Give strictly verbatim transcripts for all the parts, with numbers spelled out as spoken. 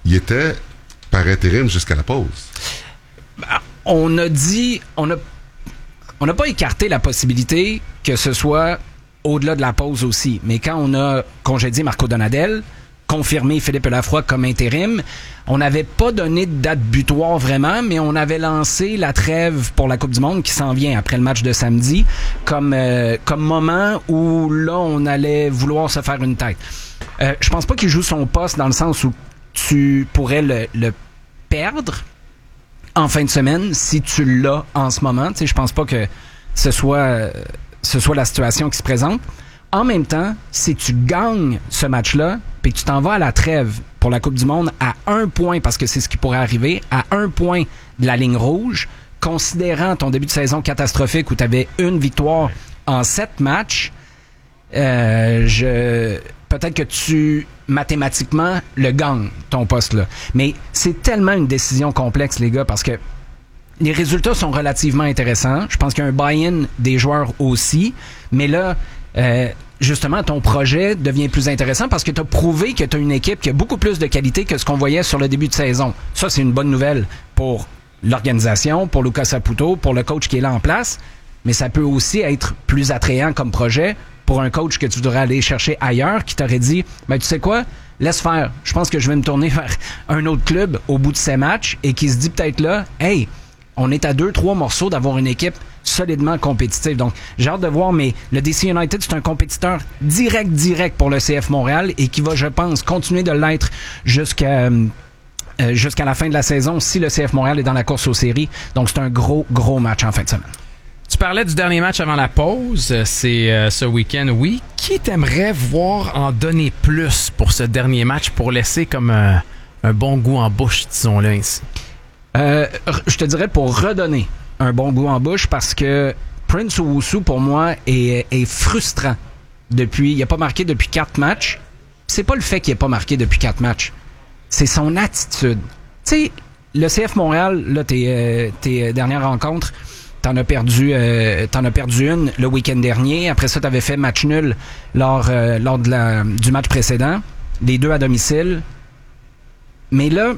il était par intérim jusqu'à la pause. On a dit, on a, on n'a pas écarté la possibilité que ce soit au-delà de la pause aussi. Mais quand on a congédié Marco Donadel, confirmé Philippe Lafroy comme intérim, on n'avait pas donné de date butoir vraiment, mais on avait lancé la trêve pour la Coupe du Monde qui s'en vient après le match de samedi comme, euh, comme moment où là, on allait vouloir se faire une tête. Euh, je pense pas qu'il joue son poste dans le sens où tu pourrais le, le perdre en fin de semaine si tu l'as en ce moment. Tu sais, je pense pas que ce soit, euh, ce soit la situation qui se présente. En même temps, si tu gagnes ce match-là, puis que tu t'en vas à la trêve pour la Coupe du Monde à un point, parce que c'est ce qui pourrait arriver, à un point de la ligne rouge, considérant ton début de saison catastrophique où tu avais une victoire en sept matchs, euh, je... peut-être que tu, mathématiquement, le gagnes, ton poste-là. Mais c'est tellement une décision complexe, les gars, parce que les résultats sont relativement intéressants. Je pense qu'il y a un buy-in des joueurs aussi. Mais là, euh, justement, ton projet devient plus intéressant parce que tu as prouvé que tu as une équipe qui a beaucoup plus de qualité que ce qu'on voyait sur le début de saison. Ça, c'est une bonne nouvelle pour l'organisation, pour Luca Saputo, pour le coach qui est là en place. Mais ça peut aussi être plus attrayant comme projet pour un coach que tu voudrais aller chercher ailleurs, qui t'aurait dit, ben tu sais quoi, laisse faire. Je pense que je vais me tourner vers un autre club au bout de ces matchs et qui se dit peut-être là, hey, on est à deux, trois morceaux d'avoir une équipe solidement compétitive. Donc, j'ai hâte de voir, mais le D C United, c'est un compétiteur direct, direct pour le C F Montréal et qui va, je pense, continuer de l'être jusqu'à... Euh, jusqu'à la fin de la saison si le C F Montréal est dans la course aux séries. Donc, c'est un gros, gros match en fin de semaine. Tu parlais du dernier match avant la pause, c'est euh, ce week-end, oui. Qui t'aimerait voir en donner plus pour ce dernier match pour laisser comme euh, un bon goût en bouche, disons-le ainsi? Euh, je te dirais pour redonner un bon goût en bouche parce que Prince Owusu, pour moi, est, est frustrant. Depuis, il n'a pas marqué depuis quatre matchs. C'est pas le fait qu'il n'ait pas marqué depuis quatre matchs. C'est son attitude. Tu sais, le C F Montréal, là, tes, euh, tes dernières rencontres, T'en as perdu, euh, t'en as perdu une le week-end dernier. Après ça, t'avais fait match nul lors, euh, lors de la, du match précédent. Les deux à domicile. Mais là,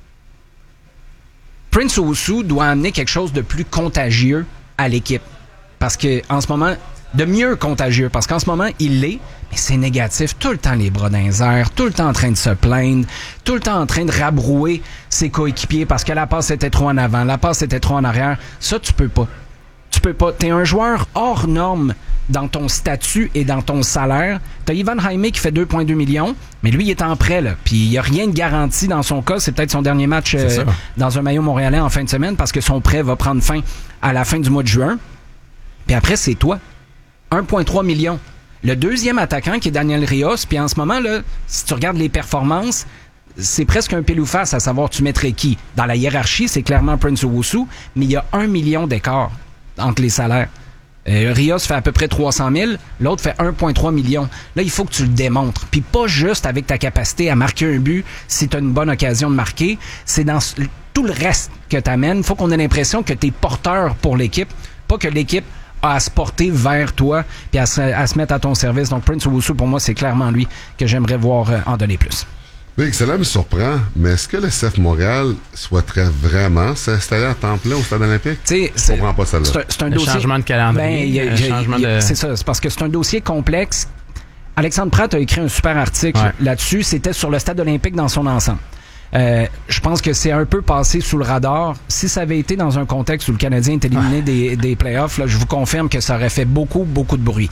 Prince Owusu doit amener quelque chose de plus contagieux à l'équipe. Parce que en ce moment, de mieux contagieux. Parce qu'en ce moment, il l'est, mais c'est négatif. Tout le temps les bras dans les airs, tout le temps en train de se plaindre, tout le temps en train de rabrouer ses coéquipiers parce que la passe était trop en avant, la passe était trop en arrière. Ça, tu peux pas. Tu peux pas. T'es un joueur hors norme dans ton statut et dans ton salaire. T'as Ivan Jaime qui fait deux virgule deux millions, mais lui, il est en prêt, là. Puis il y a rien de garanti dans son cas. C'est peut-être son dernier match euh, dans un maillot montréalais en fin de semaine parce que son prêt va prendre fin à la fin du mois de juin. Puis après, c'est toi. un virgule trois million. Le deuxième attaquant qui est Daniel Rios, puis en ce moment, là, si tu regardes les performances, c'est presque un pile ou face à savoir tu mettrais qui. Dans la hiérarchie, c'est clairement Prince Owusu, mais il y a un million d'écart entre les salaires. Euh, Rios fait à peu près trois cent mille, l'autre fait un virgule trois million. Là, il faut que tu le démontres. Puis pas juste avec ta capacité à marquer un but si tu as une bonne occasion de marquer, c'est dans tout le reste que tu amènes. Il faut qu'on ait l'impression que tu es porteur pour l'équipe, pas que l'équipe à se porter vers toi puis à se, à se mettre à ton service. Donc Prince Owusu, pour moi, c'est clairement lui que j'aimerais voir euh, en donner plus. Oui, cela me surprend, mais est-ce que le C F Montréal souhaiterait vraiment s'installer à temps plein au Stade olympique? Je comprends pas ça là. C'est un, c'est un le dossier... changement de calendrier. Ben, y a, y a, changement y a, de... C'est ça, c'est parce que c'est un dossier complexe. Alexandre Pratt a écrit un super article ouais. là-dessus. C'était sur le Stade olympique dans son ensemble. Euh, je pense que c'est un peu passé sous le radar. Si ça avait été dans un contexte où le Canadien est éliminé ouais. des, des playoffs, là, je vous confirme que ça aurait fait beaucoup, beaucoup de bruit.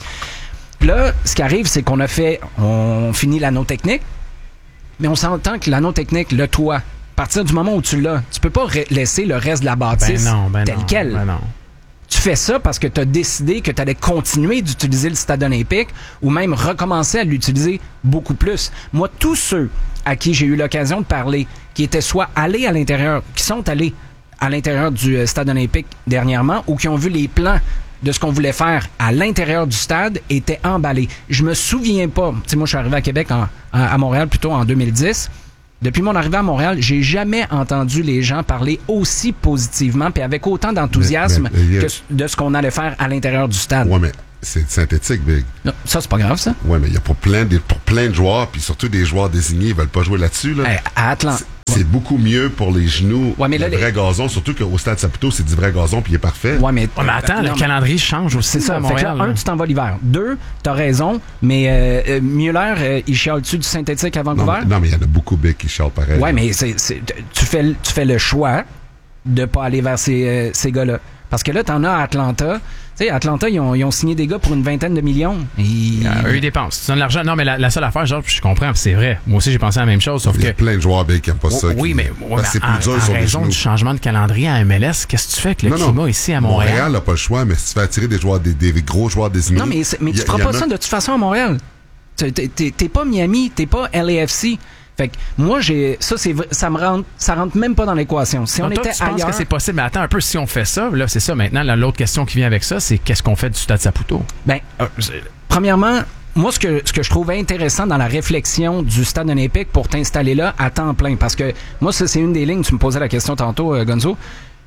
Là, ce qui arrive, c'est qu'on a fait... On finit l'anneau technique, mais on s'entend que l'anneau technique, le toit, à partir du moment où tu l'as, tu peux pas re- laisser le reste de la bâtisse ben non, ben tel non, quel. Ben non. Tu fais ça parce que tu as décidé que tu allais continuer d'utiliser le Stade olympique ou même recommencer à l'utiliser beaucoup plus. Moi, tous ceux à qui j'ai eu l'occasion de parler, qui étaient soit allés à l'intérieur, qui sont allés à l'intérieur du Stade olympique dernièrement ou qui ont vu les plans de ce qu'on voulait faire à l'intérieur du stade, étaient emballés. Je me souviens pas, tu sais, moi je suis arrivé à Québec, en, à Montréal plutôt en deux mille dix. Depuis mon arrivée à Montréal, j'ai jamais entendu les gens parler aussi positivement puis avec autant d'enthousiasme mais, mais, que de ce qu'on allait faire à l'intérieur du stade. Ouais, mais c'est synthétique, Big. Non, ça, c'est pas grave, ça. Ouais, mais il y a pour plein, de, pour plein de joueurs, puis surtout des joueurs désignés, ils veulent pas jouer là-dessus, là. Hey, à Atlanta. c'est beaucoup mieux pour les genoux, ouais, mais là, le vrai les... gazon, surtout qu'au Stade Saputo, c'est du vrai gazon puis il est parfait. Ouais, mais, ouais, mais attends, non, le calendrier change aussi. C'est ça, à Montréal. Fait que là, un, tu t'en vas l'hiver. Deux, t'as raison, mais euh, Mueller, euh, il chiale-tu du synthétique à Vancouver? Non, mais, non, mais il y en a beaucoup, Big, qui chialent pareil. Ouais, mais c'est, c'est, tu, fais, tu fais le choix de pas aller vers ces, euh, ces gars-là. Parce que là, t'en as à Atlanta. Tu sais, Atlanta, ils ont, ils ont signé des gars pour une vingtaine de millions. Et... Euh, eux, ils dépensent. Tu donnes l'argent. Non, mais la, la seule affaire, genre, je comprends, c'est vrai. Moi aussi, j'ai pensé à la même chose. Sauf il y a que... plein de joueurs Big, qui n'aiment pas oh, ça. Oui, qui... mais, ouais, mais c'est en, plus dur en sur raison les du changement de calendrier à M L S, qu'est-ce que tu fais avec le non, climat non. ici à Montréal? Montréal n'a pas le choix, mais si tu fais attirer des joueurs, des, des gros joueurs désignés. Non, mais, mais tu y a, feras y pas a... ça de toute façon à Montréal. T'es, t'es, t'es pas Miami, t'es pas L A F C. Fait que moi, j'ai ça, c'est ça me rentre, ça rentre même pas dans l'équation. Si Donc, on toi, était tu penses ailleurs, que c'est possible, mais attends un peu, si on fait ça, là, c'est ça maintenant, là, l'autre question qui vient avec ça, c'est qu'est-ce qu'on fait du Stade Saputo? Ben, euh, premièrement, moi, ce que, ce que je trouvais intéressant dans la réflexion du Stade olympique pour t'installer là à temps plein, parce que moi, ça, c'est une des lignes, tu me posais la question tantôt, euh, Gonzo,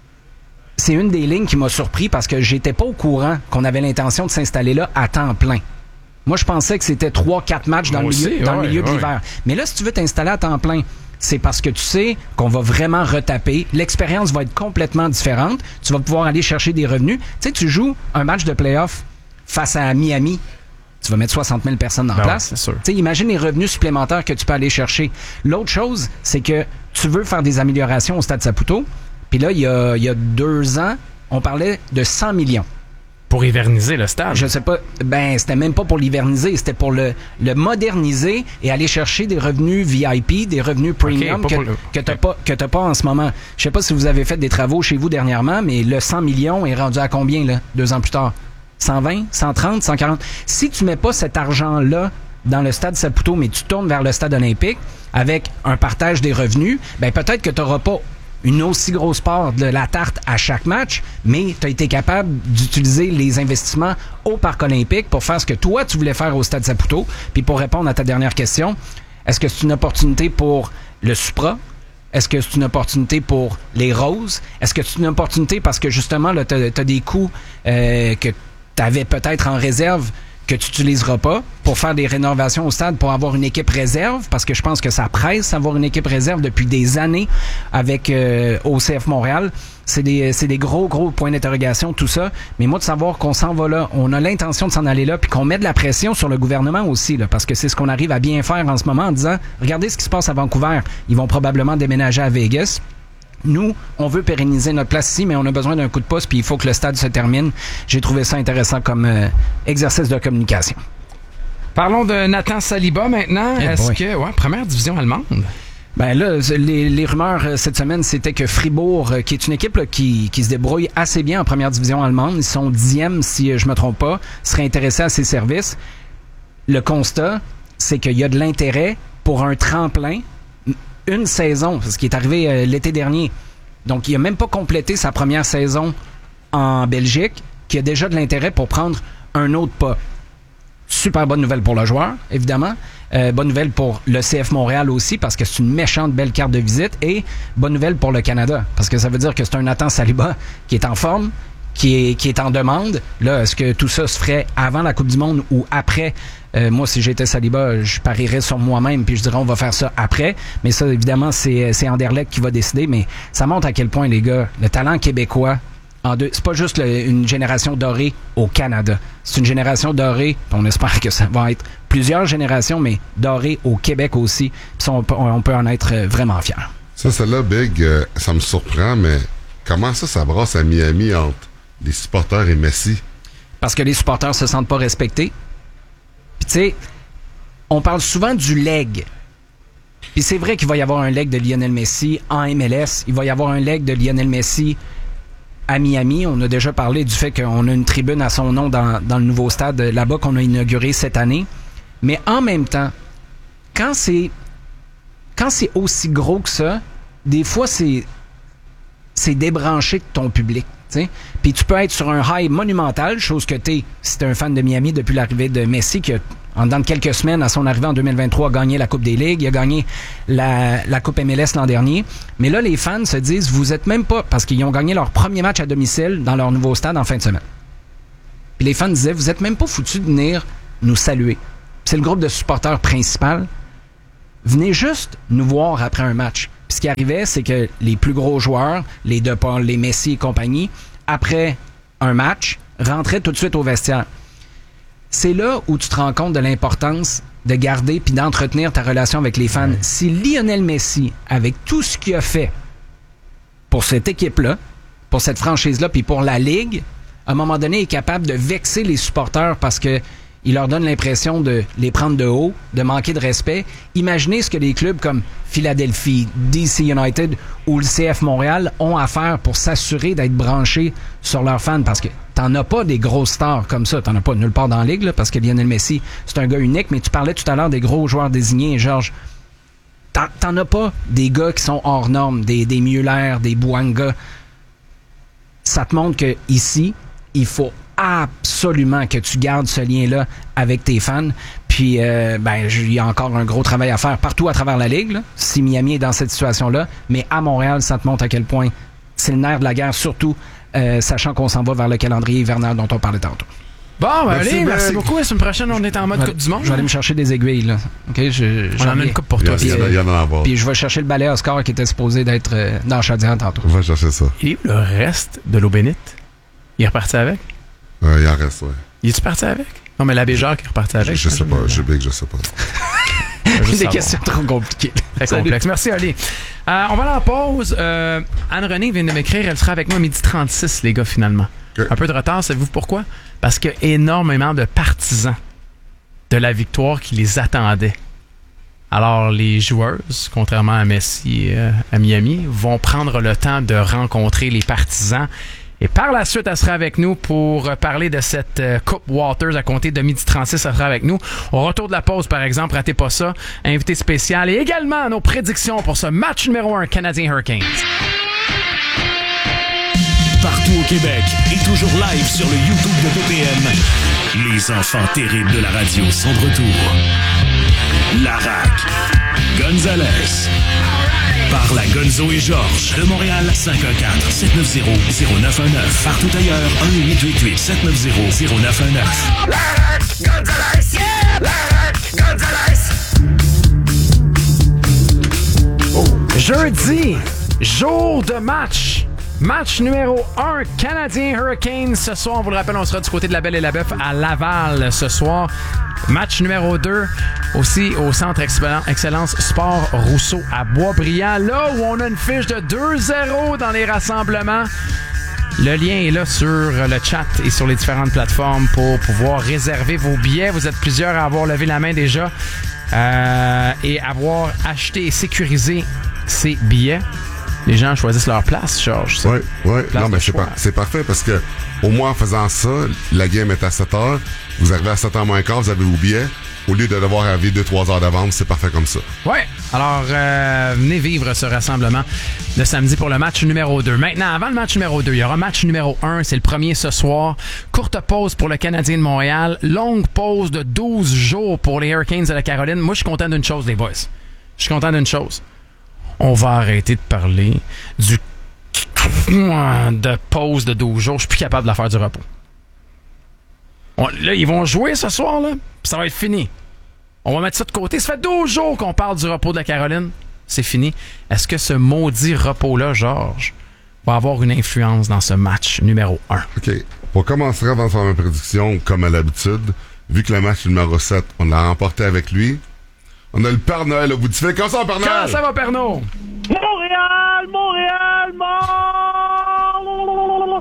c'est une des lignes qui m'a surpris parce que j'étais pas au courant qu'on avait l'intention de s'installer là à temps plein. Moi, je pensais que c'était trois quatre matchs dans, le milieu, aussi, dans ouais, le milieu de ouais. l'hiver. Mais là, si tu veux t'installer à temps plein, c'est parce que tu sais qu'on va vraiment retaper. L'expérience va être complètement différente. Tu vas pouvoir aller chercher des revenus. Tu sais, tu joues un match de play-off face à Miami. Tu vas mettre soixante mille personnes en Ben place. ouais, c'est sûr. Tu sais, imagine les revenus supplémentaires que tu peux aller chercher. L'autre chose, c'est que tu veux faire des améliorations au Stade Saputo. Puis là, il y a, il y a deux ans, on parlait de cent millions. Pour hiverniser le stade. Je sais pas, ben c'était même pas pour l'hiverniser, c'était pour le, le moderniser et aller chercher des revenus V I P, des revenus premium Okay, que, le... que t'as pas que t'as pas en ce moment. Je sais pas si vous avez fait des travaux chez vous dernièrement, mais le cent millions est rendu à combien là, deux ans plus tard? cent vingt, cent trente, cent quarante. Si tu mets pas cet argent-là dans le Stade Saputo, mais tu tournes vers le Stade olympique avec un partage des revenus, ben peut-être que tu n'auras pas une aussi grosse part de la tarte à chaque match, mais tu as été capable d'utiliser les investissements au Parc olympique pour faire ce que toi, tu voulais faire au Stade Saputo. Puis pour répondre à ta dernière question, est-ce que c'est une opportunité pour le Supra? Est-ce que c'est une opportunité pour les Roses? Est-ce que c'est une opportunité parce que justement, tu as des coûts euh, que tu avais peut-être en réserve que tu n'utiliseras pas pour faire des rénovations au stade pour avoir une équipe réserve, parce que je pense que ça presse d'avoir une équipe réserve depuis des années avec euh, O C F Montréal. C'est des, c'est des gros, gros points d'interrogation, tout ça. Mais moi, de savoir qu'on s'en va là, on a l'intention de s'en aller là, puis qu'on met de la pression sur le gouvernement aussi, là, parce que c'est ce qu'on arrive à bien faire en ce moment en disant, regardez ce qui se passe à Vancouver. Ils vont probablement déménager à Vegas. Nous, on veut pérenniser notre place ici, mais on a besoin d'un coup de pouce, puis il faut que le stade se termine. J'ai trouvé ça intéressant comme euh, exercice de communication. Parlons de Nathan Saliba maintenant. Eh Est-ce boy. que, ouais, première division allemande? Ben là, les, les rumeurs euh, cette semaine, c'était que Fribourg, euh, qui est une équipe là, qui, qui se débrouille assez bien en première division allemande, ils sont dixièmes, si euh, je me trompe pas, serait intéressé à ses services. Le constat, c'est qu'il y a de l'intérêt pour un tremplin, une saison, ce qui est arrivé euh, l'été dernier. Donc, il n'a même pas complété sa première saison en Belgique, qui a déjà de l'intérêt pour prendre un autre pas. Super bonne nouvelle pour le joueur, évidemment. Euh, bonne nouvelle pour le C F Montréal aussi, parce que c'est une méchante belle carte de visite. Et bonne nouvelle pour le Canada, parce que ça veut dire que c'est un Nathan Saliba qui est en forme, qui est, qui est en demande. Là, est-ce que tout ça se ferait avant la Coupe du Monde ou après? Euh, moi, si j'étais Saliba, je parierais sur moi-même puis je dirais on va faire ça après. Mais ça, évidemment, c'est, c'est Anderlecht qui va décider. Mais ça montre à quel point, les gars, le talent québécois, en deux, c'est pas juste le, une génération dorée au Canada. C'est une génération dorée, on espère que ça va être plusieurs générations, mais dorée au Québec aussi. Puis ça, on, peut, on peut en être vraiment fiers. Ça, celle-là, Big, euh, ça me surprend, mais comment ça, ça brasse à Miami entre les supporters et Messi? Parce que les supporters se sentent pas respectés. Puis tu sais, on parle souvent du leg. Puis c'est vrai qu'il va y avoir un leg de Lionel Messi en M L S. Il va y avoir un leg de Lionel Messi à Miami. On a déjà parlé du fait qu'on a une tribune à son nom dans, dans le nouveau stade là-bas qu'on a inauguré cette année. Mais en même temps, quand c'est quand c'est aussi gros que ça, des fois c'est c'est débranché de ton public. T'sais. Puis tu peux être sur un high monumental, chose que t'es si t'es un fan de Miami depuis l'arrivée de Messi, qui a, en dans quelques semaines, à son arrivée en deux mille vingt-trois, a gagné la Coupe des Ligues, il a gagné la, la Coupe M L S l'an dernier. Mais là, les fans se disent, vous êtes même pas, parce qu'ils ont gagné leur premier match à domicile dans leur nouveau stade en fin de semaine. Puis les fans disaient, vous êtes même pas foutus de venir nous saluer. Puis c'est le groupe de supporters principal. Venez juste nous voir après un match. Puis ce qui arrivait, c'est que les plus gros joueurs, les De Paul, les Messi et compagnie, après un match, rentraient tout de suite au vestiaire. C'est là où tu te rends compte de l'importance de garder puis d'entretenir ta relation avec les fans. Si Lionel Messi, avec tout ce qu'il a fait pour cette équipe-là, pour cette franchise-là, puis pour la Ligue, à un moment donné, est capable de vexer les supporters parce que il leur donne l'impression de les prendre de haut, de manquer de respect. Imaginez ce que des clubs comme Philadelphie, D C United ou le C F Montréal ont à faire pour s'assurer d'être branchés sur leurs fans. Parce que t'en as pas des grosses stars comme ça. T'en as pas nulle part dans la Ligue, là, parce que Lionel Messi, c'est un gars unique. Mais tu parlais tout à l'heure des gros joueurs désignés, Georges. T'en, t'en as pas des gars qui sont hors normes, des, des Mueller, des Bouanga. Ça te montre que ici, il faut absolument que tu gardes ce lien-là avec tes fans. Puis, euh, ben, il y a encore un gros travail à faire partout à travers la Ligue, là, si Miami est dans cette situation-là. Mais à Montréal, ça te montre à quel point c'est le nerf de la guerre, surtout euh, sachant qu'on s'en va vers le calendrier hivernal dont on parlait tantôt. Bon, ben merci, allez, merci Greg. beaucoup. La semaine prochaine, on est en mode Je vais- Coupe du Monde. Je vais aller me chercher des aiguilles, là. OK? Je, On en a une coupe pour Il y, toi. a- il y en a- il y en a à avoir. Puis je vais chercher le balai Oscar qui était supposé d'être euh, dans Chaudière tantôt. Va chercher ça. Et le reste de l'eau bénite, il est reparti avec? Euh, il en reste, ouais. Il est-tu parti avec? Non, mais l'abbé Jacques est reparti Je, avec. je sais pas. J'ai bien que je sais pas. Juste Des savoir. questions trop compliquées. Très Salut. complexe. Merci, Ali. Euh, on va aller en pause. Euh, Anne-Renée vient de m'écrire. Elle sera avec moi à midi trente-six, les gars, finalement. Ok. Un peu de retard, savez-vous pourquoi? Parce qu'il y a énormément de partisans de la victoire qui les attendaient. Alors, les joueuses, contrairement à Messi et euh, à Miami, vont prendre le temps de rencontrer les partisans. Et par la suite, elle sera avec nous pour parler de cette euh, Coupe Waters à compter de midi trente-six. Elle sera avec nous. Au retour de la pause, par exemple, ratez pas ça. Invité spécial et également nos prédictions pour ce match numéro un Canadien Hurricanes. Partout au Québec et toujours live sur le YouTube de V P M. Les enfants terribles de la radio sont de retour. Larac, Gonzalez, par la Gonzo et Georges de Montréal, cinq un quatre, sept neuf zéro, zéro neuf un neuf. Partout ailleurs, un huit huit huit, sept neuf zéro, zéro neuf un neuf. Jeudi, jour de match. Match numéro un, Canadien Hurricanes. Ce soir, on vous le rappelle, on sera du côté de la Belle et la Bœuf à Laval ce soir. Match numéro deux, aussi au Centre Excellen- Excellence Sport Rousseau à Boisbriand. Là où on a une fiche de deux zéro dans les rassemblements. Le lien est là sur le chat et sur les différentes plateformes pour pouvoir réserver vos billets. Vous êtes plusieurs à avoir levé la main déjà euh, et avoir acheté et sécurisé ces billets. Les gens choisissent leur place, Georges. ça. Oui, oui. Place Non, de mais c'est, choix. par- c'est parfait parce que au moins en faisant ça, la game est à sept heures. Vous arrivez à sept heures moins quart, vous avez vos billets. Au lieu de devoir arriver deux trois heures d'avance, c'est parfait comme ça. Ouais. Alors, euh, venez vivre ce rassemblement de samedi pour le match numéro deux. Maintenant, avant le match numéro deux, il y aura match numéro un. C'est le premier ce soir. Courte pause pour le Canadien de Montréal. Longue pause de douze jours pour les Hurricanes de la Caroline. Moi, je suis content d'une chose, les boys. Je suis content d'une chose. On va arrêter de parler du de pause de douze jours. Je suis plus capable de la faire du repos. On- là, ils vont jouer ce soir, là, puis ça va être fini. On va mettre ça de côté. Ça fait douze jours qu'on parle du repos de la Caroline. C'est fini. Est-ce que ce maudit repos-là, Georges, va avoir une influence dans ce match numéro un? OK. Pour commencer avant de faire ma prédiction, comme à l'habitude, vu que le match numéro sept, on l'a remporté avec lui, on a le Père Noël au bout du fil. Comment ça, Père Noël? Comment ça va, Pernod? Montréal, Montréal, Mont-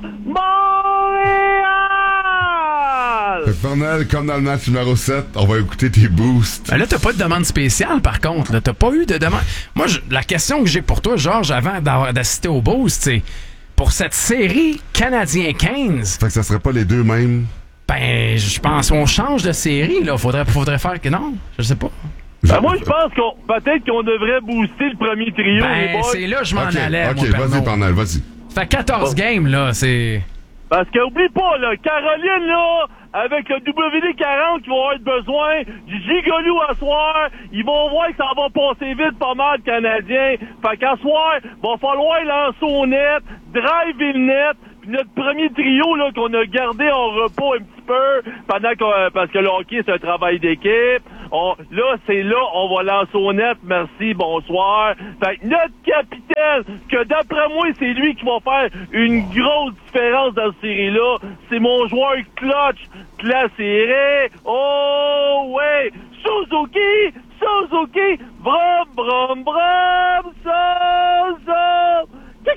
Montréal! Fait que Père Noël, comme dans le match numéro sept, on va écouter tes boosts. Ben là, t'as pas de demande spéciale, par contre. Là, t'as pas eu de demande. Moi, je- la question que j'ai pour toi, Georges, avant d'avoir- d'assister au boost, c'est pour cette série Canadien quinze, Fait que ça serait pas les deux mêmes. ben, je pense qu'on change de série, là. Faudrait, faudrait faire que non. Je sais pas. Ben, moi, je pense qu'on peut-être qu'on devrait booster le premier trio, les Ben, boys. c'est là que je m'en OK, allais, OK, moi, vas-y, Pernod. Père Noël, vas-y. Ça fait quatorze games, là. C'est. Parce que, oublie pas, là, Caroline, là, avec le W D quarante qui vont avoir besoin du gigolou à soir, ils vont voir que ça va passer vite pas mal de Canadiens. Fait qu'à soir, va falloir lancer au net, drive le net, puis notre premier trio, là, qu'on a gardé en repos un petit peu, pendant qu'on, parce que le hockey, c'est un travail d'équipe. On, là, c'est là, on va lancer au net. Merci, bonsoir. Fait que notre capitaine, que d'après moi, c'est lui qui va faire une grosse différence dans cette série-là. C'est mon joueur clutch de la série. Oh, ouais! Suzuki! Suzuki! Brum, brum, brum! Suzuki!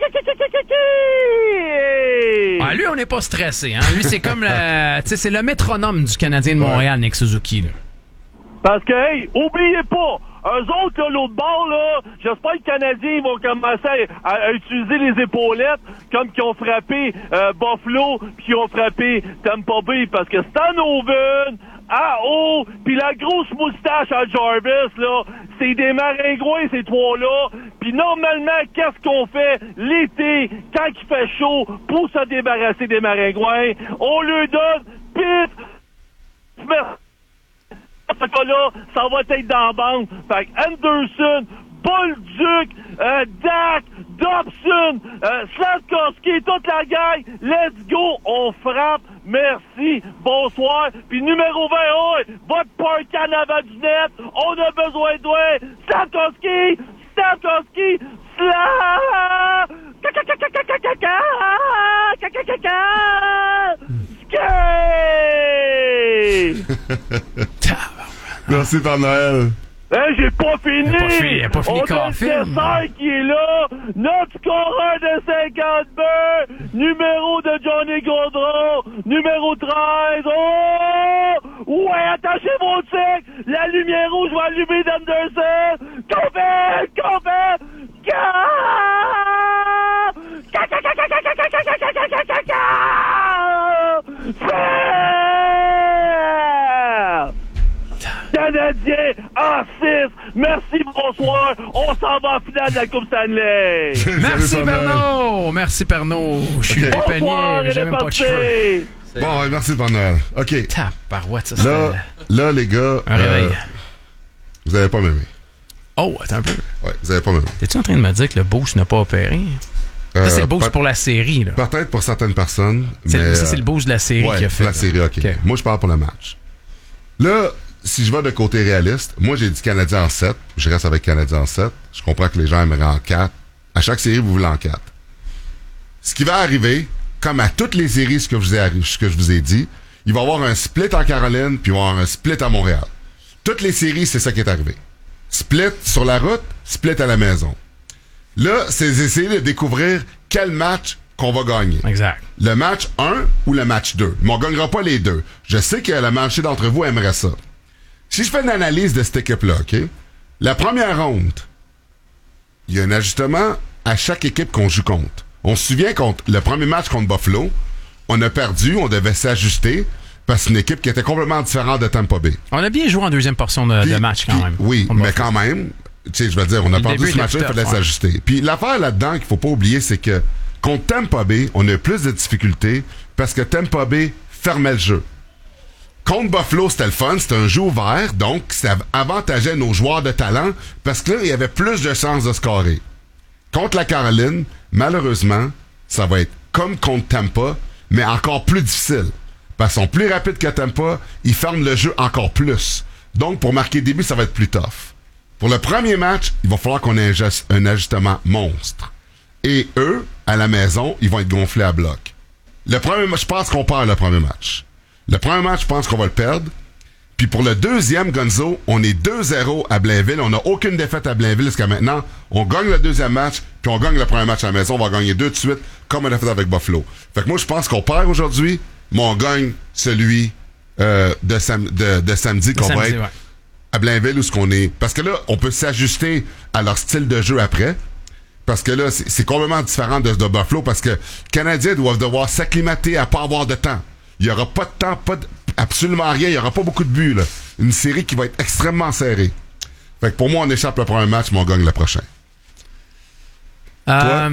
Ah, lui, on n'est pas stressé. Hein? Lui, c'est comme le, c'est le métronome du Canadien de Montréal, Nick Suzuki. Là. Parce que, hey, oubliez pas, eux autres, là, l'autre bord, là, j'espère que les Canadiens vont commencer à, à, à utiliser les épaulettes comme qu'ils ont frappé euh, Buffalo puis qu'ils ont frappé Tampa Bay. Parce que Stanoven, à haut, puis la grosse moustache à Jarvis, là, c'est des maringouins, ces trois-là. Puis normalement, qu'est-ce qu'on fait l'été, quand il fait chaud, pour se débarrasser des maringouins? On leur donne pif, ce cas-là, ça va être dans la bande. Fait que Anderson, Bolduc, euh, Dak, Dobson, euh, Slavkovski, toute la gang, let's go, on frappe, merci, bonsoir. Puis numéro vingt, oh, votre park en avant du net, on a besoin de toi, Slavkovski, Slavkovski, Slav, Merci, Père Noël. Hein, j'ai pas fini! Il a pas fini, il a pas fini On a le dessert qui est là! Notre scoreur de cinquante buts! Numéro de Johnny Gaudreau! Numéro treize! Oh! Ouais, attachez vos tics! La lumière rouge va allumer d'Anderson! Qu'on fait? Qu'on fait? Canadien en six. Merci, bonsoir. On s'en va en finale de la Coupe Stanley. Merci, Pernod. Merci, Pernod. Je suis okay. dépeigné, j'ai même pas de cheveux. Bon, ouais, merci, Père Noël. OK. Tabarouette, ça, là, là, les gars, un réveil. Euh, vous avez pas m'aimer. Oh, attends un peu. Ouais, vous avez pas m'aimer. T'es-tu en train de me dire que le boost n'a pas opéré? Euh, ça, c'est le boost pour la série, là. Peut-être pour certaines personnes. C'est, mais, ça, c'est le boost de la série ouais, qui a fait. la série, OK. okay. Moi, je parle pour le match. Là, si je vais de côté réaliste, moi, j'ai dit Canadien en sept. Je reste avec Canadien en sept. Je comprends que les gens aimeraient en quatre. À chaque série, vous voulez en quatre. Ce qui va arriver, comme à toutes les séries, ce que je vous ai, ce que je vous ai dit, il va y avoir un split en Caroline, puis il va y avoir un split à Montréal. Toutes les séries, c'est ça qui est arrivé. Split sur la route, split à la maison. Là, c'est essayer de découvrir quel match qu'on va gagner. Exact. Le match un ou le match deux. Mais on ne gagnera pas les deux. Je sais que la moitié d'entre vous aimerait ça. Si je fais une analyse de cette équipe-là, OK? La première ronde, il y a un ajustement à chaque équipe qu'on joue contre. On se souvient contre le premier match contre Buffalo, on a perdu, on devait s'ajuster parce que c'est une équipe qui était complètement différente de Tampa Bay. On a bien joué en deuxième portion de, puis, de match quand puis, même. Oui, mais Buffalo. quand même, tu sais, je veux dire, on a le perdu ce match-là, il fallait ouais. s'ajuster. Puis l'affaire là-dedans qu'il faut pas oublier, c'est que contre Tampa Bay, on a eu plus de difficultés parce que Tampa Bay fermait le jeu. Contre Buffalo, c'était le fun, c'était un jeu ouvert, donc ça avantageait nos joueurs de talent parce que là, il y avait plus de chances de scorer. Contre la Caroline, malheureusement, ça va être comme contre Tampa, mais encore plus difficile. Parce qu'ils sont plus rapides que Tampa, ils ferment le jeu encore plus. Donc, pour marquer des buts, ça va être plus tough. Pour le premier match, il va falloir qu'on ait un ajustement monstre. Et eux, à la maison, ils vont être gonflés à bloc. Le premier match, je pense qu'on perd le premier match. Le premier match, je pense qu'on va le perdre. Puis pour le deuxième, Gonzo, on est deux zéro à Blainville. On n'a aucune défaite à Blainville jusqu'à maintenant. On gagne le deuxième match, puis on gagne le premier match à la maison. On va gagner deux de suite, comme on a fait avec Buffalo. Fait que moi, je pense qu'on perd aujourd'hui, mais on gagne celui euh, de, sam- de, de samedi qu'on samedi, va être ouais. à Blainville où ce qu'on est. Parce que là, on peut s'ajuster à leur style de jeu après. Parce que là, c'est, c'est complètement différent de, de Buffalo, parce que les Canadiens doivent devoir s'acclimater à pas avoir de temps. Il n'y aura pas de temps, pas de, absolument rien. Il n'y aura pas beaucoup de buts, là. Une série qui va être extrêmement serrée. Fait que pour moi, on échappe le premier match, mais on gagne le prochain. Euh,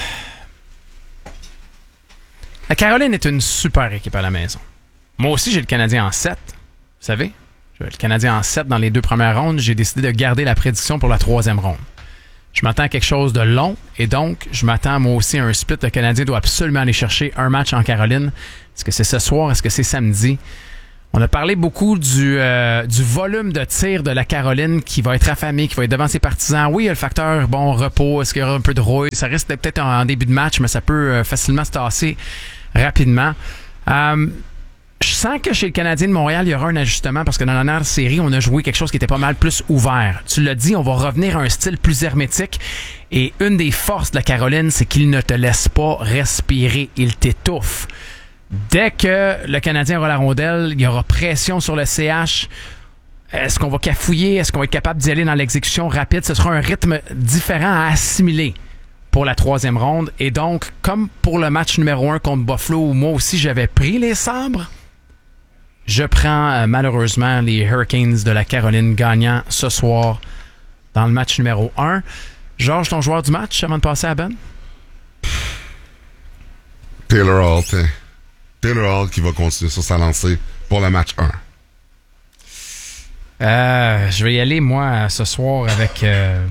la Caroline est une super équipe à la maison. Moi aussi, j'ai le Canadien en sept. Vous savez? J'ai le Canadien en sept dans les deux premières rondes. J'ai décidé de garder la prédiction pour la troisième ronde. Je m'attends à quelque chose de long et donc je m'attends moi aussi à un split. Le Canadien doit absolument aller chercher un match en Caroline. Est-ce que c'est ce soir? Est-ce que c'est samedi? On a parlé beaucoup du, euh, du volume de tir de la Caroline qui va être affamé, qui va être devant ses partisans. Oui, il y a le facteur bon repos, est-ce qu'il y aura un peu de rouille? Ça reste peut-être en, en début de match, mais ça peut euh, facilement se tasser rapidement. Euh, je sens que chez le Canadien de Montréal, il y aura un ajustement parce que dans la dernière série, on a joué quelque chose qui était pas mal plus ouvert. Tu l'as dit, on va revenir à un style plus hermétique. Et une des forces de la Caroline, c'est qu'il ne te laisse pas respirer. Il t'étouffe. Dès que le Canadien aura la rondelle, il y aura pression sur le C H. Est-ce qu'on va cafouiller? Est-ce qu'on va être capable d'y aller dans l'exécution rapide? Ce sera un rythme différent à assimiler pour la troisième ronde. Et donc, comme pour le match numéro un contre Buffalo, où moi aussi j'avais pris les sabres, je prends euh, malheureusement les Hurricanes de la Caroline gagnant ce soir dans le match numéro un. Georges, ton joueur du match avant de passer à Ben? Taylor Hall, t'es. Taylor Hall qui va continuer sur sa lancée pour le match un. Euh, je vais y aller, moi, ce soir avec... Euh...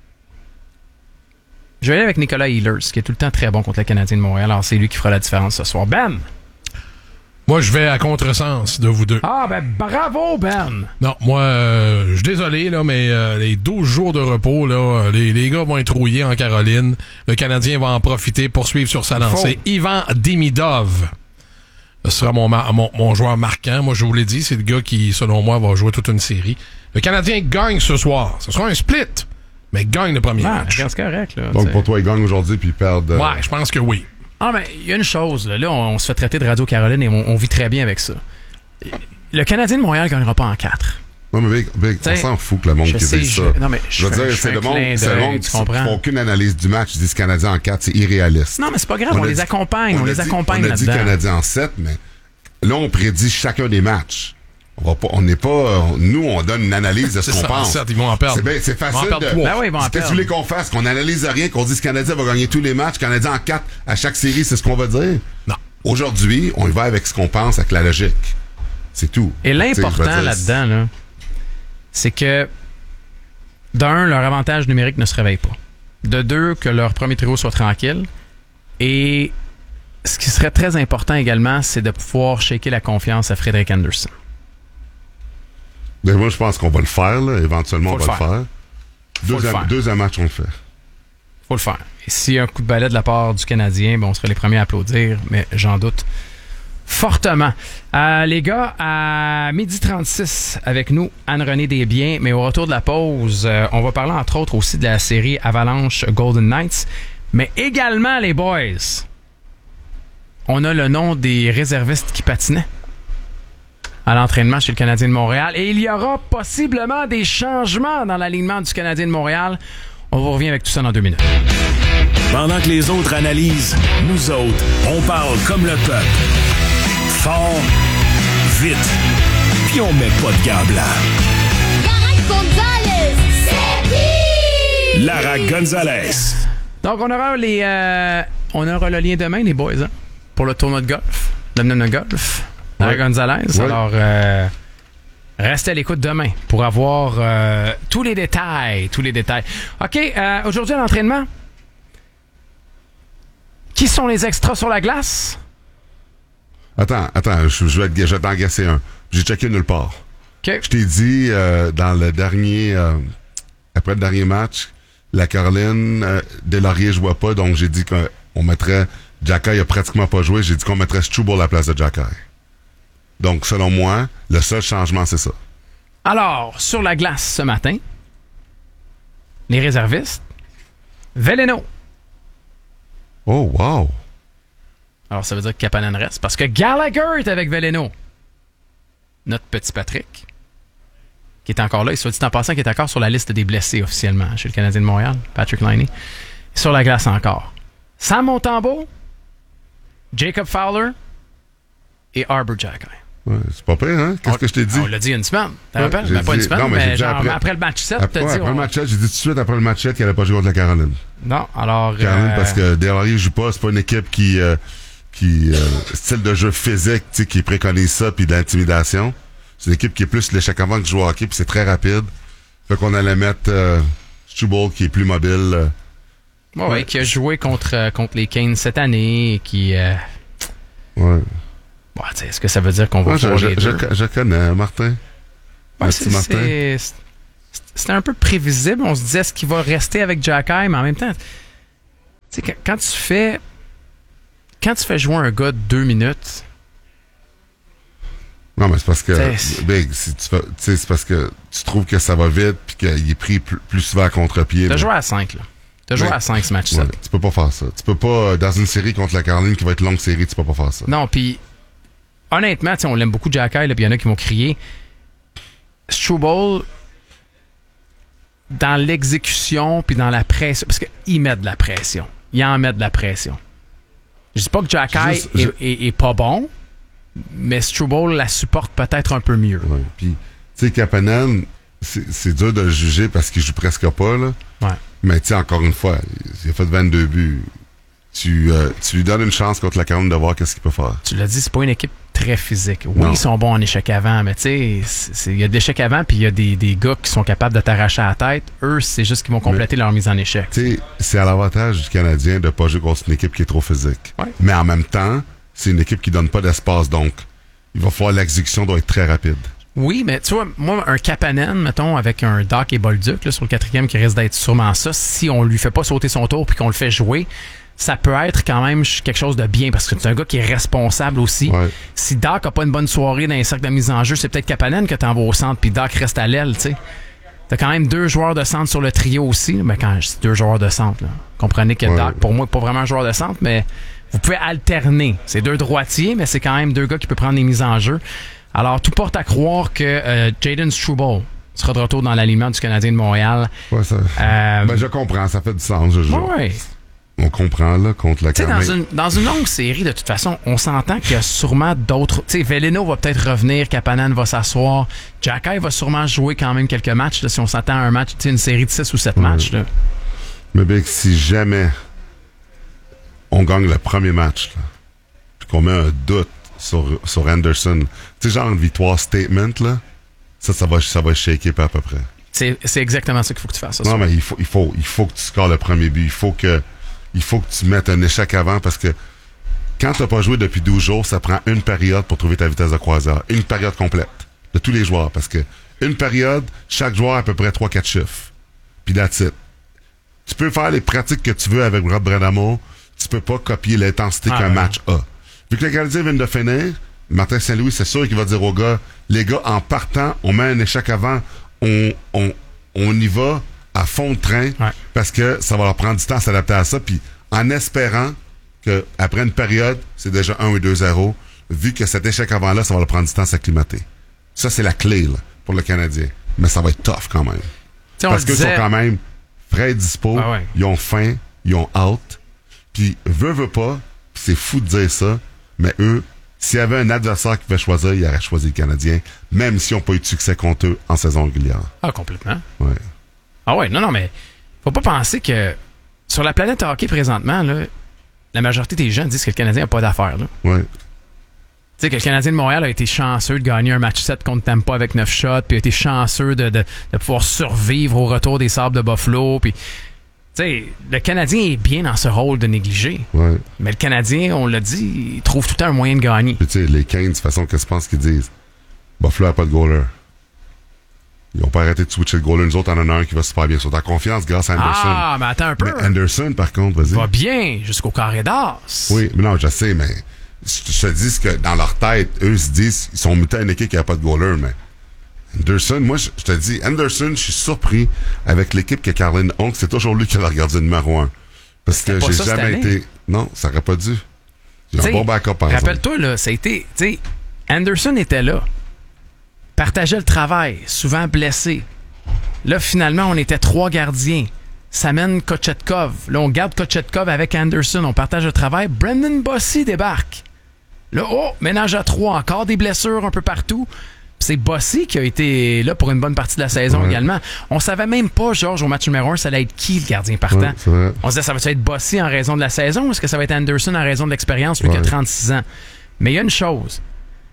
Je vais y aller avec Nicolas Ehlers, qui est tout le temps très bon contre le Canadien de Montréal. Alors, c'est lui qui fera la différence ce soir. Ben! Moi, je vais à contresens de vous deux. Ah, ben bravo, Ben! Non, moi, euh, je suis désolé, là, mais euh, les douze jours de repos, là, les, les gars vont être rouillés en Caroline. Le Canadien va en profiter, poursuivre sur sa lancée. Faut. Ivan Demidov. Ce sera mon, mon, mon joueur marquant. Moi, je vous l'ai dit, c'est le gars qui, selon moi, va jouer toute une série. Le Canadien gagne ce soir. Ce sera un split, mais gagne le premier ah, match. C'est correct. Là, Donc, t'sais. pour toi, ils gagnent aujourd'hui puis ils perdent... Euh... Ouais, je pense que oui. Ah, mais il y a une chose. Là, là on, on se fait traiter de Radio-Caroline et on, on vit très bien avec ça. Le Canadien de Montréal ne gagnera pas en quatre. Non, mais Vic, Vic on s'en fout que le monde qui dit ça. Je, non, mais je, je veux fais, dire, je c'est le monde, c'est le monde qui ne font aucune analyse du match. Ils disent Canadien en quatre, c'est irréaliste. Non, mais c'est pas grave, on, on les dit, accompagne. On, on les dit, accompagne on là-dedans. On a dit Canadien en sept, mais là, on prédit chacun des matchs. On va pas, on n'est pas, nous, on donne une analyse de ce qu'on pense. Certes, ils vont en perdre. C'est, ben, c'est facile de, ben oui, ils vont en perdre. Qu'est-ce que tu voulais qu'on fasse? Qu'on analyse rien, qu'on dise que le Canadien va gagner tous les matchs, Canadien en quatre à chaque série, c'est ce qu'on va dire? Non. Aujourd'hui, on y va avec ce qu'on pense, avec la logique. C'est tout. Et l'important dire, là-dedans, là, c'est que, d'un, leur avantage numérique ne se réveille pas. De deux, que leur premier trio soit tranquille. Et ce qui serait très important également, c'est de pouvoir shaker la confiance à Frederik Andersen. Ben moi, je pense qu'on va le faire, là. Éventuellement, Faut on va le faire. faire. Deuxième, le faire. deuxième match, on le fait. Faut le faire. Et s'il y a un coup de balai de la part du Canadien, ben on serait les premiers à applaudir, mais j'en doute fortement. Euh, les gars, à midi trente-six, avec nous, Anne-Renée Desbiens, mais au retour de la pause, euh, on va parler entre autres aussi de la série Avalanche Golden Knights, mais également, les boys, on a le nom des réservistes qui patinaient à l'entraînement chez le Canadien de Montréal. Et il y aura possiblement des changements dans l'alignement du Canadien de Montréal. On vous revient avec tout ça dans deux minutes. Pendant que les autres analysent, nous autres, on parle comme le peuple. Fort, vite, puis on met pas de gants blancs. Lara Gonzalez, c'est qui? Lara Gonzalez. Donc, on aura les, euh, on aura le lien demain, les boys, hein, pour le tournoi de golf, le Nana Golf. Lara Gonzalez. Ouais. Alors, euh, restez à l'écoute demain pour avoir euh, tous les détails. Tous les détails. OK, euh, aujourd'hui à l'entraînement, qui sont les extras sur la glace? Attends, attends, je, je vais, te, je vais t'en gasser un. J'ai checké nulle part. Okay. Je t'ai dit euh, dans le dernier, euh, après le dernier match, la Caroline, euh, Deslauriers jouait pas, donc j'ai dit qu'on mettrait, Jacky a pratiquement pas joué, j'ai dit qu'on mettrait Struble à la place de Jacky. Donc, selon moi, le seul changement, c'est ça. Alors, sur la glace ce matin, les réservistes, Veleno. Oh, wow! Alors, ça veut dire que Kapanen reste, parce que Gallagher est avec Veleno. Notre petit Patrick, qui est encore là, il soit dit en passant, qui est encore sur la liste des blessés officiellement chez le Canadien de Montréal, Patrick Laine. Sur la glace encore. Sam Montembeault, Jacob Fowler et Arbor Jacky. Ouais, c'est pas pire, hein? Qu'est-ce on, que je t'ai dit? On l'a dit il y a une semaine. T'as ouais, rappelles? Ben, pas une semaine, non, mais, mais genre après, après le match sept, après, t'as ouais, dit... Après on... le match sept, j'ai dit tout de suite après le match sept qu'elle n'allait pas jouer contre la Caroline. Non, alors... Caroline, euh... parce que Deslauriers joue pas, c'est pas une équipe qui... Euh, qui euh, style de jeu physique, tu sais, qui préconise ça, puis de l'intimidation. C'est une équipe qui est plus l'échec avant que joue au hockey, puis c'est très rapide. Fait qu'on allait mettre euh, Struble, qui est plus mobile. Euh, ouais, ouais, qui a joué contre, euh, contre les Canes cette année, et qui... Euh... Ouais. Bah, est-ce que ça veut dire qu'on va Moi, voir je, les je, deux? Je, je connais Martin. Ouais, c'est, c'est, c'était un peu prévisible. On se disait, est-ce qu'il va rester avec Xhekaj? Mais en même temps, tu sais, quand tu fais quand tu fais jouer un gars de deux minutes... Non, mais c'est parce que, T'sais, Big, si tu fais, c'est parce que tu trouves que ça va vite puis qu'il est pris plus, plus souvent à contre-pied. T'as mais... joué à cinq, là. T'as joué mais... à cinq ce match-là. Ouais, tu peux pas faire ça. Tu peux pas, dans une série contre la Caroline qui va être longue série, tu peux pas faire ça. Non, puis honnêtement, on l'aime beaucoup, Xhekaj, puis il y en a qui vont crier. Struble, dans l'exécution puis dans la pression, parce qu'il met de la pression. Il en met de la pression. Je dis pas que Xhekaj Juste, est, je... est, est pas bon, mais Struble la supporte peut-être un peu mieux. Ouais. Puis, tu sais, Kapanen, c'est, c'est dur de le juger parce qu'il joue presque pas, là. Ouais. Mais tu sais, encore une fois, il a fait vingt-deux buts. Tu, euh, tu lui donnes une chance contre la Caroline de voir qu'est-ce qu'il peut faire. Tu l'as dit, c'est pas une équipe très physique. Oui, non. Ils sont bons en échec avant, mais tu sais, il y a de l'échec avant, puis il y a des, des gars qui sont capables de t'arracher à la tête. Eux, c'est juste qu'ils vont compléter mais, leur mise en échec. Tu sais, c'est à l'avantage du Canadien de pas jouer contre une équipe qui est trop physique. Ouais. Mais en même temps, c'est une équipe qui donne pas d'espace, donc il va falloir l'exécution doit être très rapide. Oui, mais tu vois, moi, un Kapanen, mettons, avec un Doc et Bolduc là, sur le quatrième qui risque d'être sûrement ça, si on lui fait pas sauter son tour puis qu'on le fait jouer, ça peut être quand même quelque chose de bien parce que c'est un gars qui est responsable aussi. Ouais. Si Doc a pas une bonne soirée dans les cercles de mise en jeu, c'est peut-être Kapanen que t'envoies au centre puis Doc reste à l'aile, tu sais. T'as quand même deux joueurs de centre sur le trio aussi. Mais quand je dis deux joueurs de centre, là, comprenez que ouais. Doc, pour moi, n'est pas vraiment un joueur de centre, mais vous pouvez alterner. C'est deux droitiers, mais c'est quand même deux gars qui peuvent prendre des mises en jeu. Alors, tout porte à croire que euh, Jayden Struble sera de retour dans l'alignement du Canadien de Montréal. Ouais, ça, euh, ben, je comprends, ça fait du sens. Je, je, ouais. On comprend, là, contre la Caroline. Dans une, dans une longue série, de toute façon, on s'entend qu'il y a sûrement d'autres... Tu sais, Veleno va peut-être revenir, Kapanen va s'asseoir, Xhekaj va sûrement jouer quand même quelques matchs, là, si on s'attend à un match, tu sais, une série de six ou sept ouais. matchs. Là. Mais bien, si jamais on gagne le premier match, là, puis qu'on met un doute sur, sur Anderson, tu sais, genre une victoire statement, là, ça, ça va, ça va shaker à peu près. C'est, c'est exactement ça qu'il faut que tu fasses. Ça, non, ça. mais il faut, il, faut, il faut que tu scores le premier but. Il faut que, il faut que tu mettes un échec avant parce que quand tu n'as pas joué depuis douze jours, ça prend une période pour trouver ta vitesse de croiseur. Une période complète de tous les joueurs parce que une période, chaque joueur a à peu près trois quatre chiffres. Puis that's it. Tu peux faire les pratiques que tu veux avec Rob Bradamo, tu peux pas copier l'intensité ah, qu'un ouais. match a. Vu que le Canadien vient de finir, Martin Saint-Louis, c'est sûr qu'il va dire aux gars, les gars, en partant, on met un échec avant, on, on, on y va à fond de train ouais. parce que ça va leur prendre du temps à s'adapter à ça, puis en espérant que après une période, c'est déjà un ou deux zéro, vu que cet échec avant-là, ça va leur prendre du temps à s'acclimater. Ça, c'est la clé là, pour le Canadien. Mais ça va être tough quand même. T'sais, parce qu'ils disait... sont quand même frais et dispo, ah ouais. ils ont faim, ils ont hâte, puis veut, veut pas, c'est fou de dire ça, mais eux, s'il y avait un adversaire qui pouvait choisir, il aurait choisi le Canadien, même s'ils n'ont pas eu de succès contre eux en saison régulière. Ah, complètement. Ouais. Ah ouais, non, non, mais faut pas penser que sur la planète hockey présentement, là, la majorité des gens disent que le Canadien n'a pas d'affaires. Là. Ouais. Tu sais, que le Canadien de Montréal a été chanceux de gagner un match sept contre Tampa avec neuf shots, puis a été chanceux de, de, de pouvoir survivre au retour des Sables de Buffalo, puis... Tu sais, le Canadien est bien dans ce rôle de négligé. Ouais. Mais le Canadien, on l'a dit, il trouve tout le temps un moyen de gagner. Tu sais, les Canes, de toute façon, qu'est-ce que tu penses qu'ils disent? Buffalo n'a pas de goaler. Ils n'ont pas arrêté de switcher le goaler. Nous autres, on en a un qui va super bien. Ils sont en confiance grâce à Anderson. Ah, mais attends un peu. Mais Anderson, par contre, vas-y. Va bien jusqu'au carré d'as. Oui, mais non, je sais, mais je te dis que dans leur tête, eux se disent ils sont mutés à une équipe qui n'a pas de goaler, mais Anderson, moi, je te dis, Anderson, je suis surpris avec l'équipe que Caroline Onk, c'est toujours lui qui est le gardien numéro un. Parce C'était que pas j'ai ça jamais été... Non, ça n'aurait pas dû. J'ai un bon backup, par exemple. Rappelle-toi, là, ça a été... Tu sais, Anderson était là. Partageait le travail, souvent blessé. Là, finalement, on était trois gardiens. Ça mène Kochetkov. Là, on garde Kochetkov avec Anderson. On partage le travail. Brendan Bossy débarque. Là, oh, ménage à trois. Encore des blessures un peu partout. C'est Bossy qui a été là pour une bonne partie de la saison ouais. également. On savait même pas, Georges, au match numéro un, ça allait être qui le gardien partant. Ouais, on se disait, ça va être Bossy en raison de la saison ou est-ce que ça va être Anderson en raison de l'expérience, lui ouais. qui a trente-six ans? Mais il y a une chose.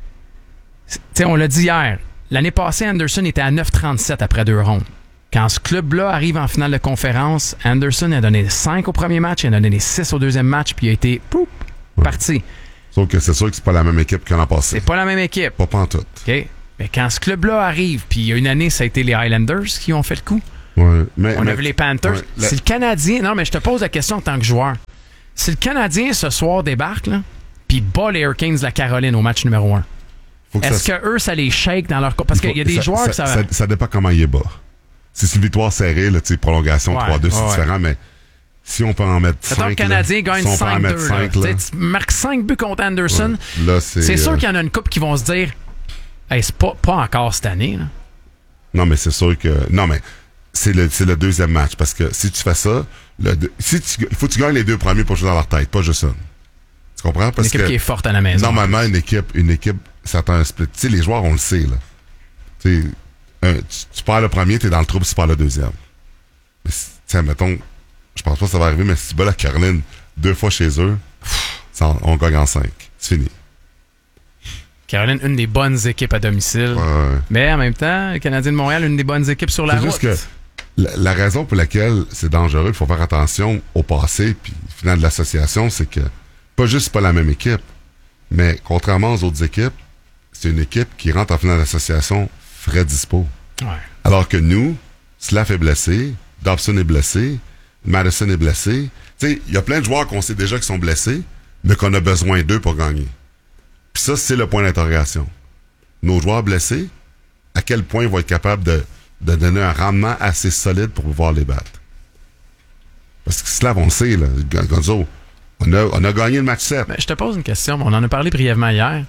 T'sais, on l'a dit hier. L'année passée, Anderson était à neuf trente-sept après deux rondes. Quand ce club-là arrive en finale de conférence, Anderson a donné cinq au premier match, il a donné six au deuxième match, puis il a été pouf, ouais. parti. Sauf que c'est sûr que c'est pas la même équipe que l'an passé. C'est pas la même équipe. Pas pantoute. OK. Mais quand ce club-là arrive, puis il y a une année, ça a été les Highlanders qui ont fait le coup. Ouais, mais, On mais, a vu les Panthers. ouais, la... Si le Canadien... Non, mais je te pose la question en tant que joueur. Si le Canadien, ce soir, débarque, là, puis bat les Hurricanes de la Caroline au match numéro un, Faut que est-ce ça... que eux, ça les shake dans leur... Parce qu'il y a des ça, joueurs ça, que ça... ça, ça dépend comment il est bas. Si c'est une victoire serrée, là, prolongation Ouais, trois deux, c'est ouais. différent, mais si on peut en mettre cinq... Mettons le Canadien là, gagne si on peut en cinq deux. mettre cinq, Là. là, Tu marques cinq buts contre Anderson. ouais, là, c'est C'est sûr euh... qu'il y en a une couple qui vont se dire hey, c'est pas, pas encore cette année. Là. Non, mais c'est sûr que... Non, mais c'est le, c'est le deuxième match. Parce que si tu fais ça, le, si tu, il faut que tu gagnes les deux premiers pour jouer dans leur tête, pas juste ça. Tu comprends? Parce Une équipe que qui est forte à la maison. normalement, une équipe, une équipe, ça attend un split. Tu sais, les joueurs, on le sait, là. Tu sais, un, tu, tu perds le premier, t'es dans le trouble, tu perds le deuxième. Mais, tu sais, mettons, je pense pas que ça va arriver, mais si tu bats la Caroline deux fois chez eux, ça, on gagne en cinq. C'est fini. Caroline, une des bonnes équipes à domicile. Ouais, ouais. Mais en même temps, le Canadien de Montréal, une des bonnes équipes sur la C'est route. juste que la, la raison pour laquelle c'est dangereux, il faut faire attention au passé, puis au final de l'association, c'est que pas juste c'est pas la même équipe, mais contrairement aux autres équipes, c'est une équipe qui rentre en finale d'association frais dispo. Ouais. Alors que nous, Slav est blessé, Dobson est blessé, Madison est blessé. Tu sais, il y a plein de joueurs qu'on sait déjà qui sont blessés, mais qu'on a besoin d'eux pour gagner. Puis ça, c'est le point d'interrogation. Nos joueurs blessés, à quel point ils vont être capables de, de donner un rendement assez solide pour pouvoir les battre. Parce que Slav, on le sait, là, Gonzo, on a, on a gagné le match sept. Mais je te pose une question. On en a parlé brièvement hier.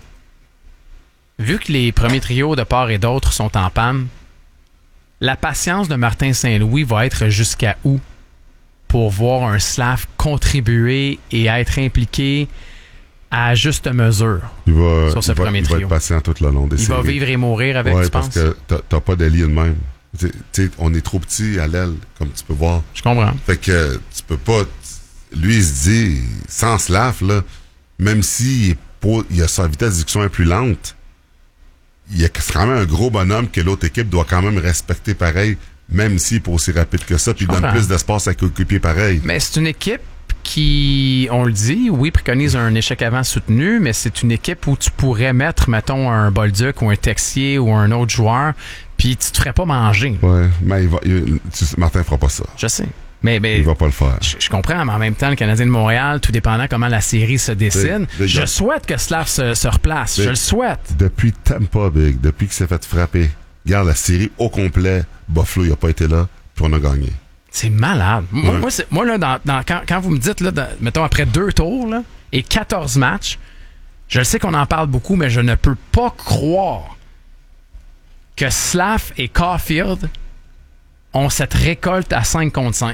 Vu que les premiers trios de part et d'autre sont en panne, la patience de Martin Saint-Louis va être jusqu'à où pour voir un Slav contribuer et être impliqué à juste mesure Il va, sur ce il va, premier il va trio? être patient tout le long des Il séries. va vivre et mourir avec, ouais, tu parce penses? que t'as, t'as pas d'allié de même. Tu sais, on est trop petit à l'aile, comme tu peux voir. Je comprends. Fait que tu peux pas... Lui, il se dit, sans Slav, là, même s'il est pas, il a sa vitesse d'exécution est plus lente, il est quand même un gros bonhomme que l'autre équipe doit quand même respecter pareil, même s'il est pas aussi rapide que ça, puis il donne comprends. plus d'espace à coéquipier pareil. Mais c'est une équipe qui, on le dit, oui, préconise un échec avant soutenu, mais c'est une équipe où tu pourrais mettre, mettons, un Bolduc ou un Texier ou un autre joueur, puis tu te ferais pas manger. Ouais, mais il va, il, tu, Martin fera pas ça. Je sais. Mais, mais Il va pas le faire. je, je comprends, mais en même temps, le Canadien de Montréal, tout dépendant comment la série se dessine, Des- des je gars- souhaite que Slav se, se replace. Des- Je le souhaite. Depuis Tampa, Big, depuis qu'il s'est fait frapper, regarde la série au complet, Buffalo, il a pas été là, puis on a gagné. C'est malade. Moi, Ouais. moi, c'est- moi, là, dans, dans- quand, quand vous me dites, là, dans- mettons, après deux tours là, et quatorze matchs, je le sais qu'on en parle beaucoup, mais je ne peux pas croire que Slav et Caulfield ont cette récolte à cinq contre cinq.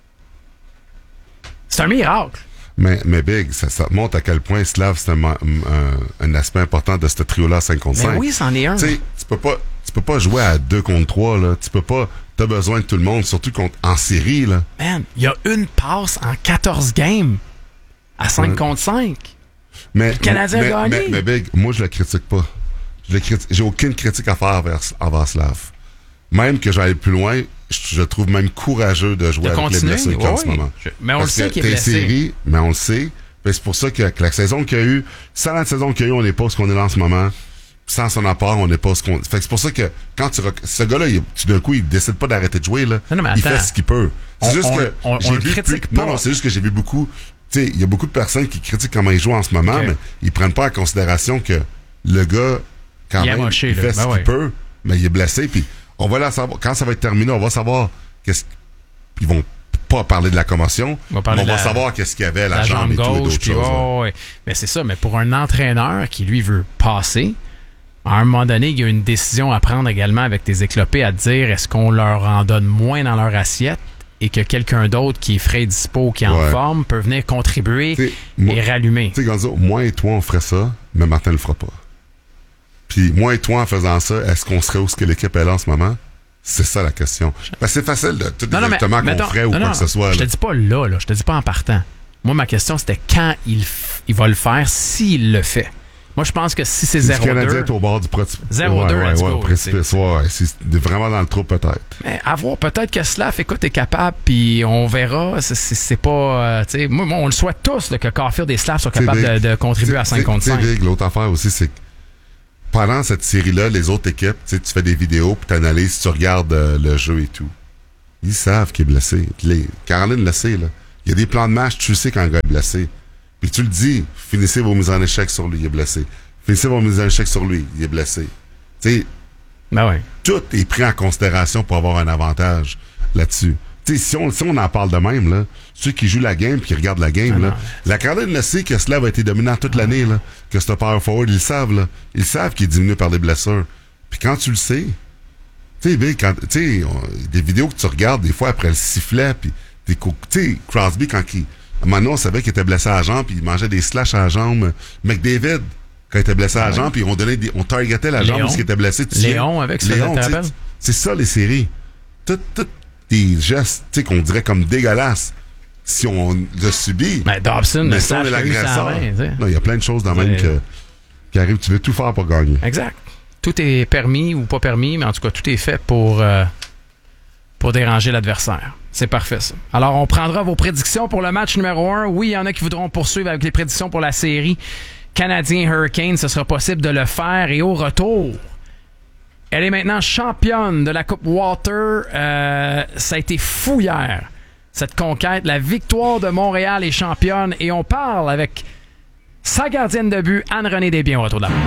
C'est un miracle. Mais, mais Big, ça, ça montre à quel point Slav, c'est un, un, un aspect important de ce trio-là cinq contre cinq. Mais oui, c'en est un. Tu sais, tu peux pas, tu peux pas jouer à deux contre trois, là. Tu peux pas, t'as besoin de tout le monde, surtout contre, en série, là. Man, il y a une passe en quatorze games à cinq Ouais. contre cinq. Mais, Le Canadien mais, a gagné. mais, mais Big, moi, je le critique pas. Je le critique, j'ai aucune critique à faire envers, envers Slav. Même que j'aille plus loin, je, je trouve même courageux de jouer De avec continuer, les blessés qu'il y a en ce oui. moment. Je- mais on Parce le sait que qu'il est t'es blessé. série, mais on le sait. Puis c'est pour ça que, que la saison qu'il y a eu, sans la saison qu'il y a eu, on n'est pas ce qu'on est là en ce moment. Sans son apport, on n'est pas ce qu'on... Fait que c'est pour ça que quand tu... rec- Ce gars-là, il, tout d'un coup, il décide pas d'arrêter de jouer, là. Non, non, mais il attends. fait ce qu'il peut. C'est On- juste on- que... on- j'ai on le vu critique plus- pas. Non, non, c'est juste que j'ai vu beaucoup... Tu sais, il y a beaucoup de personnes qui critiquent comment il joue en ce moment, Ok. mais ils prennent pas en considération que le gars, quand Il est même, amoché, il là. fait ce Ben qu'il ouais. peut, mais il est blessé, puis on va la savoir... Quand ça va être terminé, on va savoir qu'est-ce... Ils vont pas parler de la commotion, On va parler mais on de va la- savoir qu'est-ce qu'il y avait, la, La jambe, jambe et tout, et gauche, d'autres puis choses. ouais. ouais, ouais. Mais c'est ça, mais pour un entraîneur qui, lui, veut passer, à un moment donné, il y a une décision à prendre également avec tes éclopés à dire est-ce qu'on leur en donne moins dans leur assiette et que quelqu'un d'autre qui est frais et dispo, qui est en Ouais. forme, peut venir contribuer T'sais, moi- et rallumer. Tu sais, Gonzo, moi et toi, on ferait ça, mais Martin le fera pas. Puis moi et toi, en faisant ça, est-ce qu'on serait où ce que l'équipe est là en ce moment? C'est ça la question. Parce que c'est facile de tout Non, non, mais- exactement qu'on mettons- ferait ou non, quoi non, que ce soit. Je te là. dis pas là, là, je te dis pas en partant. Moi, ma question, c'était quand il, f- il va le faire, s'il le fait. Moi, je pense que si c'est Le zéro deux... Canadien est au bord du précipice. zéro deux, ouais, let's ouais, go, précipice, ouais, c'est vraiment dans le trou, peut-être. Mais à voir, peut-être que Slav, écoute, est capable, puis on verra. C'est, c'est, c'est pas... Euh, tu sais, moi, moi, on le souhaite tous, là, que Caulfield et Slav soient capables de, de contribuer à cinq contre cinq. Tu sais, l'autre affaire aussi, c'est que pendant cette série-là, les autres équipes, tu fais des vidéos, puis tu analyses, tu regardes euh, le jeu et tout. Ils savent qu'il est blessé. Les, Caroline le sait, là. Il y a des plans de match, tu sais quand un gars est blessé. Puis tu le dis, finissez vos mises en échec sur lui, il est blessé. Finissez vos mises en échec sur lui, il est blessé. Tu sais, ben ouais. Tout est pris en considération pour avoir un avantage là-dessus. Tu sais, si on, si on en parle de même, là, ceux qui jouent la game puis qui regardent la game, ah là, la Caroline le sait que Slav a été dominant toute l'année, là, que c'est un power forward, ils le savent, là. Ils savent qu'il est diminué par des blessures. Puis quand tu le sais, tu sais, quand, tu sais, des vidéos que tu regardes, des fois après le sifflet, puis tu sais, Crosby, quand il, à un moment donné, on savait qu'il était blessé à la jambe, puis il mangeait des slashs à la jambe. McDavid, quand il était blessé à la jambe, puis on donnait des, on targetait la jambe parce qu'il était blessé. Tu Léon, avec ça, Léon, c'est ça, les séries. Tout, tout des gestes, tu sais, qu'on dirait comme dégueulasses. Si on le subit. Mais Dobson, mais le si on est l'agresseur. Il y a plein de choses dans même que, qui arrivent. Tu veux tout faire pour gagner. Exact. Tout est permis ou pas permis, mais en tout cas, tout est fait pour, euh, pour déranger l'adversaire. C'est parfait, ça. Alors, on prendra vos prédictions pour le match numéro un. Oui, il y en a qui voudront poursuivre avec les prédictions pour la série Canadien-Hurricane. Ce sera possible de le faire. Et au retour, elle est maintenant championne de la Coupe Walter. Euh, ça a été fou hier, cette conquête. La victoire de Montréal est championne. Et on parle avec sa gardienne de but, Anne-Renée Desbiens, au retour de la...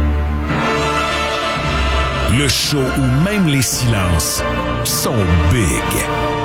Le show où même les silences sont big.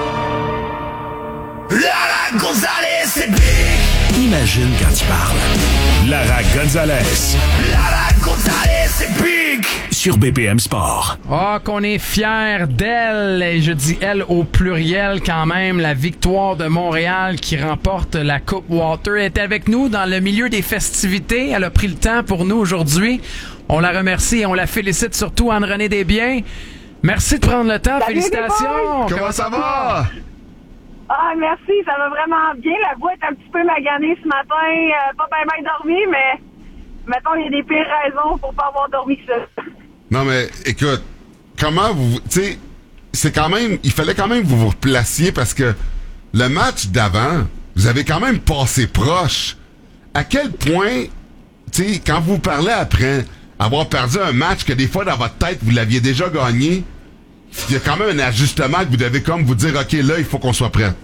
Lara Gonzalez, c'est big! Imagine quand il parle. Lara Gonzalez. Lara Gonzalez, c'est big! Sur B P M Sport. Ah, oh, qu'on est fiers d'elle, et je dis elle au pluriel quand même, la victoire de Montréal qui remporte la Coupe Walter. Elle est avec nous dans le milieu des festivités. Elle a pris le temps pour nous aujourd'hui. On la remercie et on la félicite surtout, Anne-Renée Desbiens. Merci de prendre le temps. Salut, félicitations. Comment ça va? Ah, merci, ça va vraiment bien. La voix est un petit peu maganée ce matin. Euh, pas bien bien dormi, mais mettons, il y a des pires raisons pour pas avoir dormi que ça. Non, mais écoute, comment vous... Tu sais, c'est quand même... Il fallait quand même que vous vous replaciez parce que le match d'avant, vous avez quand même passé proche. À quel point, tu sais, quand vous parlez après avoir perdu un match que des fois dans votre tête, vous l'aviez déjà gagné, il y a quand même un ajustement que vous devez comme vous dire, OK, là, il faut qu'on soit prêt.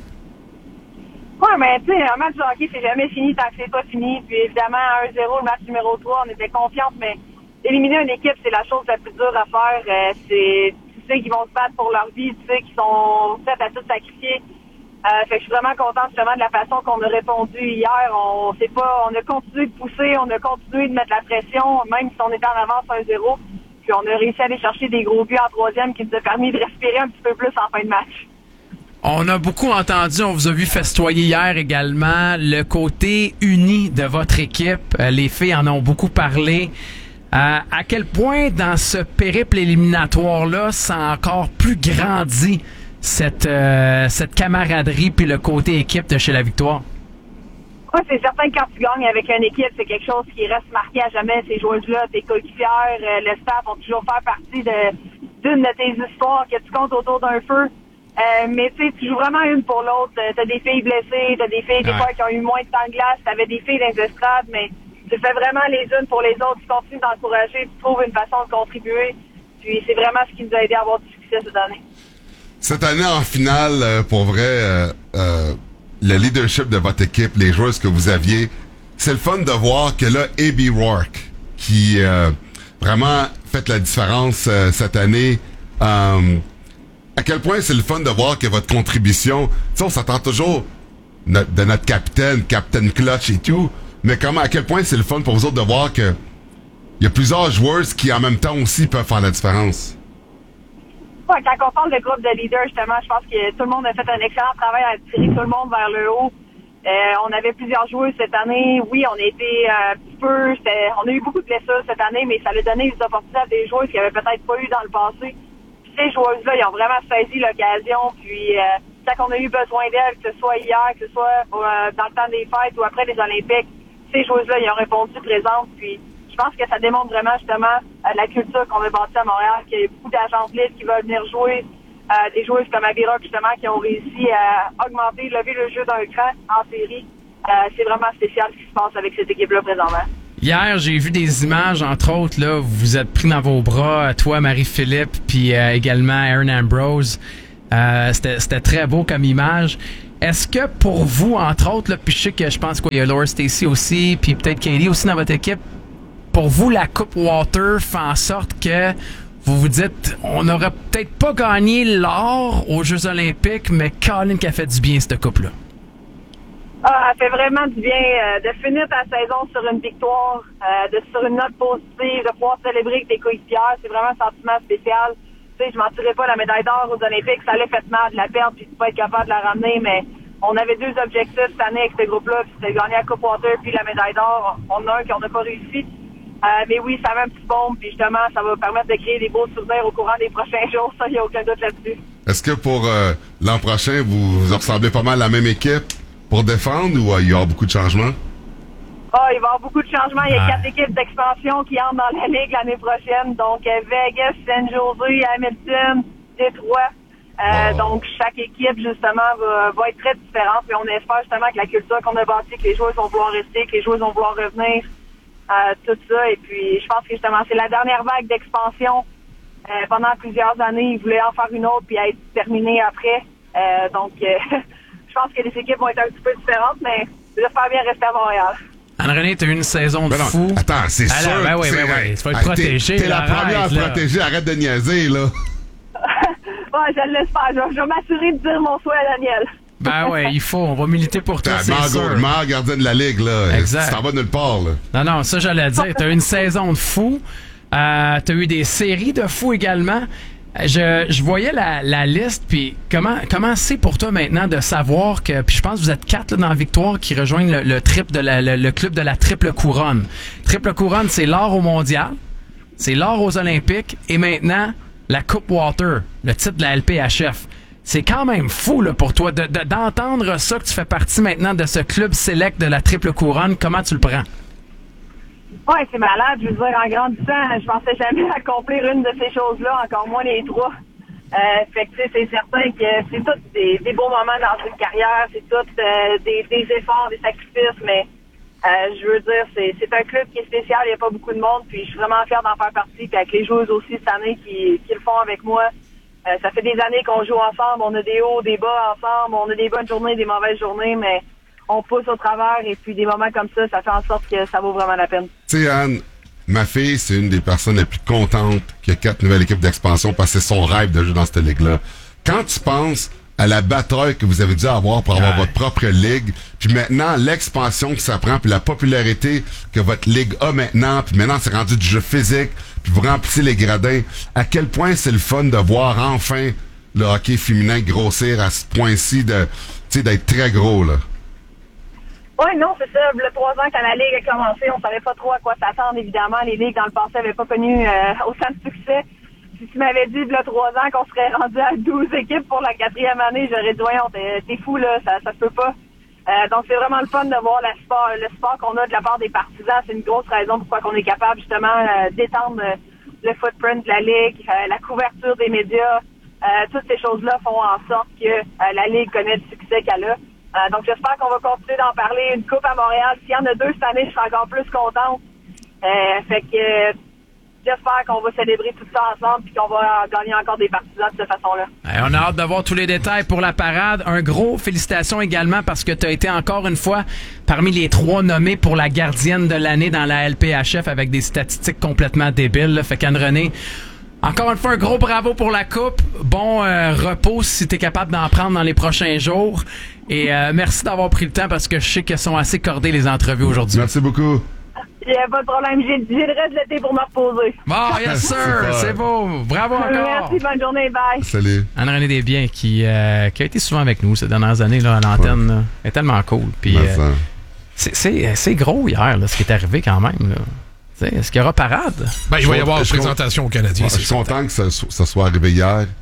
Ouais, mais tu sais, un match de hockey, c'est jamais fini tant que c'est pas fini. Puis évidemment, un zéro, le match numéro trois, on était confiants, mais éliminer une équipe, c'est la chose la plus dure à faire. Euh, c'est, tu sais qu'ils vont se battre pour leur vie, tu sais qu'ils sont prêts à tout sacrifier. Euh, fait que je suis vraiment contente justement de la façon qu'on a répondu hier. On sait pas, on a continué de pousser, on a continué de mettre la pression, même si on était en avance un zéro. Puis on a réussi à aller chercher des gros buts en troisième qui nous a permis de respirer un petit peu plus en fin de match. On a beaucoup entendu, on vous a vu festoyer hier également, le côté uni de votre équipe. Les filles en ont beaucoup parlé. Euh, à quel point dans ce périple éliminatoire-là, ça a encore plus grandi cette, euh, cette camaraderie puis le côté équipe de chez la Victoire? Oui, c'est certain que quand tu gagnes avec une équipe, c'est quelque chose qui reste marqué à jamais. Ces joueuses-là, tes coéquipières, euh, le staff vont toujours faire partie de, d'une de tes histoires que tu comptes autour d'un feu. Euh, mais tu sais, tu joues vraiment une pour l'autre. T'as des filles blessées, t'as des filles des ouais. fois qui ont eu moins de temps de glace, t'avais des filles dans les estrades, mais tu fais vraiment les unes pour les autres. Tu continues d'encourager, tu trouves une façon de contribuer. Puis c'est vraiment ce qui nous a aidé à avoir du succès cette année. Cette année, en finale, euh, pour vrai, euh, euh, le leadership de votre équipe, les joueuses que vous aviez, c'est le fun de voir que là, A B Rourke, qui euh, vraiment fait la différence euh, cette année, euh, à quel point c'est le fun de voir que votre contribution, tu sais, on s'attend toujours no- de notre capitaine, Captain Clutch et tout, mais comment, à quel point c'est le fun pour vous autres de voir que il y a plusieurs joueuses qui, en même temps aussi, peuvent faire la différence. Ouais, quand on parle de groupe de leaders, justement, je pense que tout le monde a fait un excellent travail à tirer tout le monde vers le haut. Euh, on avait plusieurs joueurs cette année. Oui, on a été un petit peu... On a eu beaucoup de blessures cette année, mais ça a donné des opportunités à des joueurs qui n'avaient peut-être pas eu dans le passé. Puis ces joueuses-là, ils ont vraiment saisi l'occasion. Puis euh, quand on a eu besoin d'elles, que ce soit hier, que ce soit euh, dans le temps des fêtes ou après les Olympiques, ces joueuses-là, ils ont répondu présentes. Puis je pense que ça démontre vraiment justement euh, la culture qu'on veut bâtir à Montréal, qu'il y a beaucoup d'agents libres qui veulent venir jouer, euh, des joueuses comme Avirock justement qui ont réussi à augmenter, lever le jeu d'un cran en série. Euh, c'est vraiment spécial ce qui se passe avec cette équipe-là présentement. Hier, j'ai vu des images, entre autres, là, vous vous êtes pris dans vos bras, toi, Marie-Philippe, puis euh, également Aaron Ambrose. Euh, c'était, c'était très beau comme image. Est-ce que pour vous, entre autres, là, puis je sais que je pense qu'il y a Laura Stacey aussi, puis peut-être Katie aussi dans votre équipe, pour vous, la Coupe Walter fait en sorte que vous vous dites, on n'aurait peut-être pas gagné l'or aux Jeux Olympiques, mais Colin qui a fait du bien cette coupe-là? Ah, elle fait vraiment du bien euh, de finir ta saison sur une victoire, euh, de sur une note positive, de pouvoir célébrer avec tes coéquipiers. C'est vraiment un sentiment spécial. Tu sais, je m'en tirais pas la médaille d'or aux Olympiques. Ça allait fait mal de la perdre puis de pas être capable de la ramener, mais on avait deux objectifs cette année avec ce groupe-là, puis c'était gagner la Coupe Walter puis la médaille d'or. On a un qu'on n'a pas réussi. Euh, mais oui, ça va un petit bombe, puis justement, ça va permettre de créer des beaux souvenirs au courant des prochains jours. Ça, il n'y a aucun doute là-dessus. Est-ce que pour euh, l'an prochain, vous, vous ressemblez pas mal à la même équipe pour défendre ou euh, il y aura beaucoup de changements? Ah, il va y avoir beaucoup de changements. Il y a Ah. quatre équipes d'expansion qui entrent dans la Ligue l'année prochaine. Donc, euh, Vegas, San Jose, Hamilton, Détroit. Euh, Wow. Donc, chaque équipe, justement, va, va être très différente. Et on espère justement que la culture qu'on a bâtie, que les joueurs vont vouloir rester, que les joueurs vont vouloir revenir, euh, tout ça. Et puis, je pense que justement, c'est la dernière vague d'expansion. Euh, pendant plusieurs années, ils voulaient en faire une autre puis être terminée après. Euh, donc, euh, je pense que les équipes vont être un petit peu différentes, mais j'espère bien rester à Montréal. Anne-Renée, t'as eu une saison de Ben non, fou. attends, c'est Ah, sûr. là, ben oui, c'est- ben oui, tu vas être Hey, protégé, T'es, t'es la arrête, première à là. protéger, arrête de niaiser, là. Ouais, je l'espère. Je, vais- je vais m'assurer de dire mon souhait à Daniel. Ben ouais, il faut, on va militer pour toi, T'es c'est le sûr. meilleur- meilleur gardien de la Ligue, là. Exact. Tu t'en vas nulle part, là. Non, non, ça j'allais dire. T'as eu une saison de fou. Euh, t'as eu des séries de fous également. Je, je voyais la, la liste, puis comment comment c'est pour toi maintenant de savoir que, puis je pense que vous êtes quatre là, dans la victoire qui rejoignent le, le trip de la, le, le club de la triple couronne. Triple couronne, c'est l'or au mondial, c'est l'or aux Olympiques et maintenant la Coupe Walter, le titre de la L P H F. C'est quand même fou là, pour toi de, de- d'entendre ça, que tu fais partie maintenant de ce club select de la triple couronne. Comment tu le prends? Ouais, c'est malade. Je veux dire, en grandissant, je pensais jamais accomplir une de ces choses-là, encore moins les trois. Euh, fait que, tu sais, c'est certain que c'est tous des, des beaux moments dans une carrière, c'est tous euh, des, des efforts, des sacrifices, mais euh, je veux dire, c'est, c'est un club qui est spécial, il n'y a pas beaucoup de monde, puis je suis vraiment fière d'en faire partie, puis avec les joueuses aussi cette année qui, qui le font avec moi. Euh, ça fait des années qu'on joue ensemble, on a des hauts, des bas ensemble, on a des bonnes journées, des mauvaises journées, mais on pousse au travers, et puis des moments comme ça, ça fait en sorte que ça vaut vraiment la peine. Tu sais, Anne, ma fille, c'est une des personnes les plus contentes qu'il y a quatre nouvelles équipes d'expansion parce que c'est son rêve de jouer dans cette ligue-là. Quand tu penses à la bataille que vous avez dû avoir pour avoir Ouais. votre propre ligue, puis maintenant l'expansion qui s'apprend, puis la popularité que votre ligue a maintenant, puis maintenant c'est rendu du jeu physique, puis vous remplissez les gradins, à quel point c'est le fun de voir enfin le hockey féminin grossir à ce point-ci, de, tu sais, d'être très gros, là. Oui, non, c'est ça. Il y a trois ans, quand la Ligue a commencé, on savait pas trop à quoi s'attendre, évidemment. Les Ligues, dans le passé, n'avaient pas connu euh, autant de succès. Si tu m'avais dit, il y a trois ans, qu'on serait rendu à douze équipes pour la quatrième année, j'aurais dit, voyons, t'es, t'es fou, là, ça, ça se peut pas. Euh, donc, c'est vraiment le fun de voir le sport, le sport qu'on a de la part des partisans. C'est une grosse raison pourquoi on est capable, justement, euh, d'étendre euh, le footprint de la Ligue, euh, la couverture des médias. Euh, toutes ces choses-là font en sorte que euh, la Ligue connaît le succès qu'elle a. Euh, donc, j'espère qu'on va continuer d'en parler. Une coupe à Montréal, s'il y en a deux cette année, je serai encore plus contente. Euh, fait que euh, j'espère qu'on va célébrer tout ça ensemble puis qu'on va gagner encore des partisans de cette façon-là. Hey, on a hâte de voir tous les détails pour la parade. Un gros félicitations également parce que tu as été encore une fois parmi les trois nommés pour la gardienne de l'année dans la L P H F avec des statistiques complètement débiles. Là. Fait qu'Anne-Renée, encore une fois, un gros bravo pour la coupe. Bon euh, repos si tu es capable d'en prendre dans les prochains jours. Et euh, merci d'avoir pris le temps parce que je sais qu'elles sont assez cordées les entrevues aujourd'hui. Merci beaucoup. Il n'y a pas de problème. J'ai, j'ai le reste de l'été pour me reposer. Bon, yes sir, Super. c'est beau. Bravo encore. Merci, bonne journée, bye. Salut. Anne-Renée Desbiens qui, euh, qui a été souvent avec nous ces dernières années là, à l'antenne. Là. Elle est tellement cool. Puis, Ben, euh, ça. c'est, c'est, c'est gros hier, là, ce qui est arrivé quand même. Là. T'sais, est-ce qu'il y aura parade? Ben, il va y Je- avoir une je- présentation aux Canadiens. Ouais, je c'est suis certain. content que ça, ça soit arrivé hier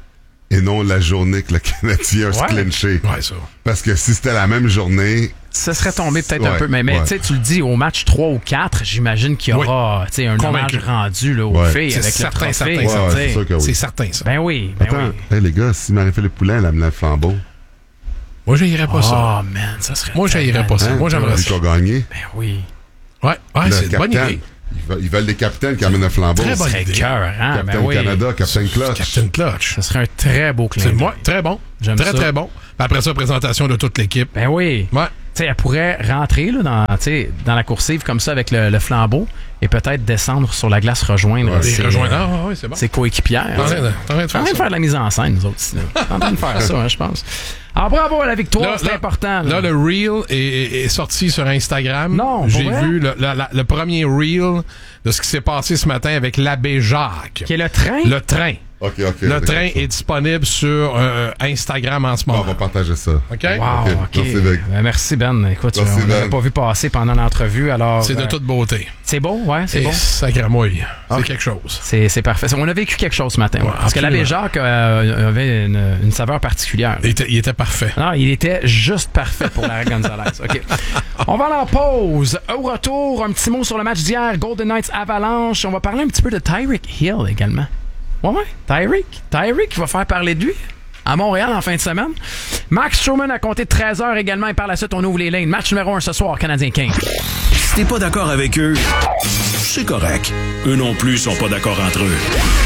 et non la journée que le Canadien a se Ouais. clinché. Ouais, ça. Parce que si c'était la même journée... Ça serait tombé peut-être un Ouais, peu. Mais, mais ouais. tu sais, tu le dis, au match trois ou quatre, j'imagine qu'il y aura tu sais, un Convaincu. hommage rendu là, aux Ouais. filles C'est avec certain, le trophée. certain, Ouais, tu ouais, sais. c'est sûr que oui. C'est certain, ça. Ben oui, ben Attends, oui. hey, les gars, si Marie-Philippe Poulin, elle amenait le flambeau... Moi, j'haïrais pas ça. Oh man, ça serait. Moi, j'haïrais pas ça. Hein, Moi, j'aimerais vu ça. qu'on a gagné. Ben oui. Ouais, ouais, Le c'est une bonne capitaine, idée. Ils veulent, ils veulent des capitaines qui amènent le flambeau. Très bonne Très idée. cœur, hein? Capitaine Ben oui. Canada, Capitaine Clutch. Captain Clutch. Ça serait un très beau clin C'est d'œil. moi, très bon. J'aime Très, ça. très bon. Puis après ça, présentation de toute l'équipe. Ben oui. Ouais. Tu sais, elle pourrait rentrer là, dans, tu sais, dans la coursive comme ça avec le, le flambeau et peut-être descendre sur la glace, rejoindre Les ses, rejoindre. Ah, ouais, c'est bon. ses coéquipières. T'es en train de- t'es en train de On est en faire train de ça. faire de la mise en scène, nous autres. ici, là. On est en train de faire ça, hein, je pense. Alors, bravo à la victoire, Là, c'est là, important. Là, le reel est, est- est sorti sur Instagram. Non, pour J'ai vrai? vu le, la- la- le premier reel de ce qui s'est passé ce matin avec l'abbé Jacques. Qui est le train? Le train. OK, OK. Le d'accord, train ça. est disponible sur euh, Instagram en ce Bon, moment. on va partager ça. OK? Wow, Ok, OK. merci, Vic. Ben, merci, Ben. Écoute, Merci, on l'avait Ben. pas vu passer pendant l'entrevue, alors... C'est de euh, toute beauté. C'est beau, ouais, c'est Et bon. sacramouille. C'est Ok. quelque chose. C'est c'est parfait. On a vécu quelque chose ce matin. ouais. Ouais, parce que l'abbé absolument. Jacques euh, avait une, une saveur particulière. Il était, il était parfait. Non, il était juste parfait pour la Gonzalez. OK. On va aller en pause. Au retour, un petit mot sur le match d'hier, Golden Knights Avalanche. On va parler un petit peu de Tyreek Hill également. Ouais, ouais. Tyreek. Tyreek qui va faire parler de lui à Montréal en fin de semaine. Max Stroman a compté treize heures également et par la suite, on ouvre les lignes. Match numéro un ce soir, Canadien King. Si t'es pas d'accord avec eux, c'est correct. Eux non plus sont pas d'accord entre eux.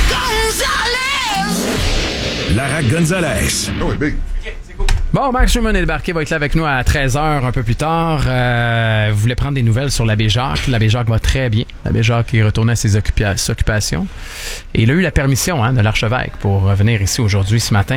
Lara Gonzalez. Oh, oui, Big. Bon, Max Schumann est débarqué, va être là avec nous à treize heures un peu plus tard. Euh, vous voulez prendre des nouvelles sur l'abbé Jacques. L'abbé Jacques va très bien. L'abbé Jacques est retourné à ses occupa- ses occupations. Et il a eu la permission hein, de l'archevêque pour venir ici aujourd'hui, ce matin.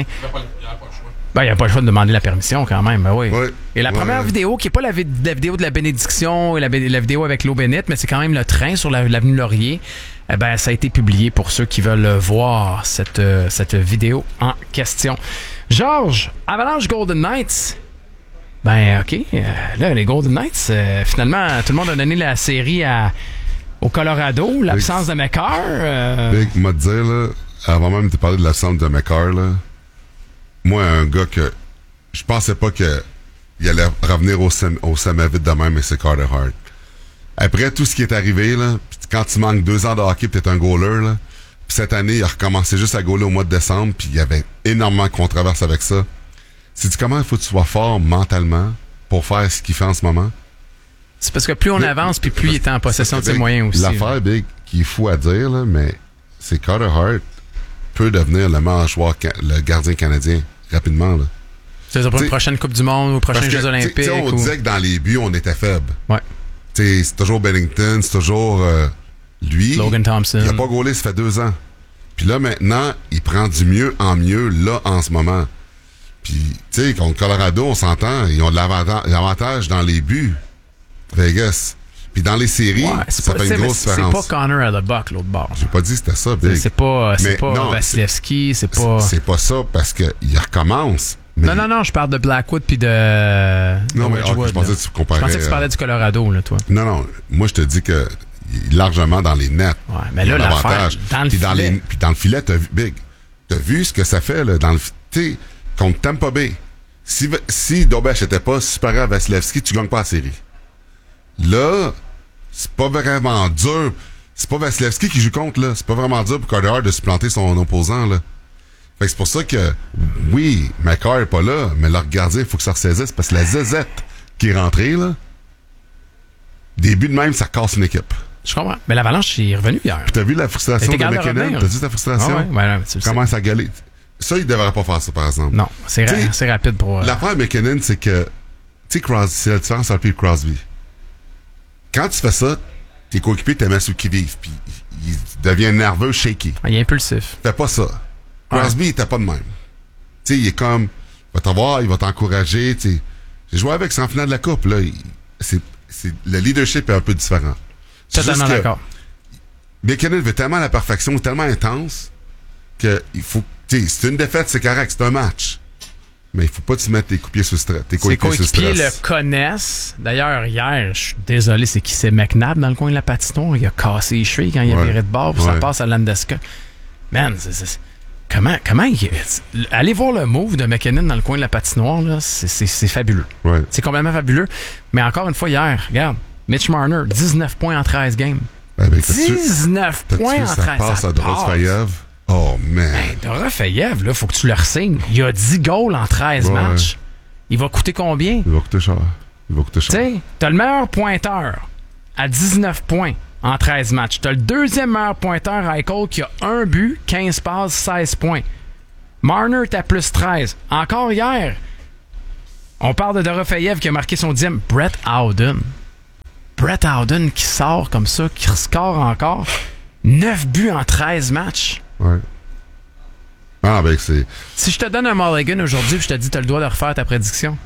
Ben, il n'y a pas le choix de demander la permission quand même, ben oui. Oui. Et la Ouais. première vidéo, qui n'est pas la, vid- la vidéo de la bénédiction et la, la vidéo avec l'eau bénite, mais c'est quand même le train sur la- l'avenue Laurier, eh ben, ça a été publié pour ceux qui veulent voir cette, euh, cette vidéo en question. Georges, Avalanche Golden Knights. Ben, OK. euh, là, les Golden Knights, euh, finalement, tout le monde a donné la série à, au Colorado, l'absence de McCarr. euh, Big, m'a dit, là, avant même de parler de l'absence de McCarr, là, moi, un gars que je pensais pas qu'il allait revenir au, sem- au sommet vite de même, et c'est Carter Hart. Après tout ce qui est arrivé, là, pis quand tu manques deux ans de hockey pis t'es un goaler, là, pis cette année, il a recommencé juste à goaler au mois de décembre, puis il y avait énormément de controverses avec ça. C'est-tu comment il faut que tu sois fort mentalement pour faire ce qu'il fait en ce moment? C'est parce que plus on Mais- avance, puis plus il est en possession de Parce ses que, Big, moyens aussi. là. L'affaire, Big, qu'il est fou à dire, là, mais c'est Carter Hart peut devenir le meilleur joueur, ca- le gardien canadien, rapidement, là. C'est pour une T'sais, prochaine Coupe du Monde ou prochains Parce que, Jeux t'sais, Olympiques. t'sais, on ou... disait que dans les buts, on était faible. Ouais. T'sais, c'est toujours Bennington, c'est toujours euh, lui. Logan Thompson. Il a pas gaulé, ça fait deux ans. Puis là, maintenant, il prend du mieux en mieux, là, en ce moment. Puis, tu sais, contre Colorado, on s'entend, ils ont de l'avanta- l'avantage dans les buts. Vegas. Puis dans les séries, Ouais, c'est ça pas, fait c'est- une grosse c'est différence. pas Connor à la buck, l'autre bord. J'ai pas dit que c'était ça, Big. C'est pas, c'est Mais pas non, Vasilevski, c'est C'est- pas. C'est pas ça, parce qu'il recommence. Mais Non, non, non, je parle de Blackwood puis de. Non, de mais, ok, Wedgwood, je pensais là. que tu comparais, Je pensais que tu parlais euh, du Colorado, là, toi. Non, non. Moi, je te dis que il est largement dans les nets. Ouais, mais là, Il a l'affaire, l'avantage. dans le Puis dans filet. les- Puis dans le filet, t'as vu, Big, t'as vu ce que ça fait, là, dans le, fi- tu sais, contre Tampa Bay. Si, si Dobech était pas supérieur à Vasilevski, tu gagnes pas la série. Là, c'est pas vraiment dur. C'est pas Vasilevski qui joue contre, là. C'est pas vraiment dur pour Carter Hart de supplanter son opposant, là. Fait que c'est pour ça que, oui, McCarr est pas là, mais leur gardien, il faut que ça ressaisisse, parce que la zézette qui est rentrée, là, début de même, ça casse une équipe. Je comprends. Mais l'Avalanche est revenu hier. Puis t'as vu la frustration T'es de capable de McKinnon? revenir. T'as vu ta frustration? Ah ouais, ouais, ouais, tu le sais. Comment ça gueuler? Ça, il devrait pas faire ça, par exemple. Non, c'est, ra- T'sais, c'est rapide pour. euh, L'affaire de McKinnon, c'est que, tu sais, Crosby, c'est la différence entre lui et Crosby. Quand tu fais ça, tes coéquipiers te mettent sur le qui-vive, puis il devient nerveux, shaky. Il est impulsif. Fais pas ça. Crosby, il était pas de même. Tu sais, il est comme, il va t'avoir, il va t'encourager, tu sais. J'ai joué avec, c'est en finale de la Coupe, là. Il- c'est, c'est, le leadership est un peu différent. C'est Totalement juste que d'accord. McKinnon veut tellement la perfection, tellement intense, que il faut, tu sais, c'est une défaite, c'est correct, c'est un match. Mais il faut pas te mettre tes coupiers sous stress, tes Ses coéquipiers sous coéquipiers le stress. connaissent. D'ailleurs, hier, je suis désolé, c'est qui c'est McNabb dans le coin de la patinoire. Il a cassé les chevilles quand il a Ouais. viré de bord, puis ça Ouais. passe à Landeskog. Man, c'est, c'est- comment, comment il, allez voir le move de McKinnon dans le coin de la patinoire, là, c'est, c'est, c'est fabuleux. Ouais. C'est complètement fabuleux. Mais encore une fois, hier, regarde, Mitch Marner, dix-neuf points en treize games. Ben, ben, dix-neuf t'as-tu points vu, en ça treize. passe Ça à passe. Dorofeyev. Oh, man. Ben, Dorofeyev, là, faut que tu le re-signes. Il a dix goals en treize Ouais. matchs. Il va coûter combien? Il va coûter cher. Il va coûter Tu cher. sais, t'as le meilleur pointeur à dix-neuf points en treize matchs. T'as le deuxième meilleur pointeur à Eichel qui a un but, quinze passes, seize points. Marner est à plus treize. Encore hier, on parle de Dorofeyev qui a marqué son dixième. Brett Howden. Brett Howden qui sort comme ça, qui score encore. neuf buts en treize matchs. Ouais. Ah, ben, c'est. Si je te donne un mulligan aujourd'hui et je te dis t'as le droit de refaire ta prédiction,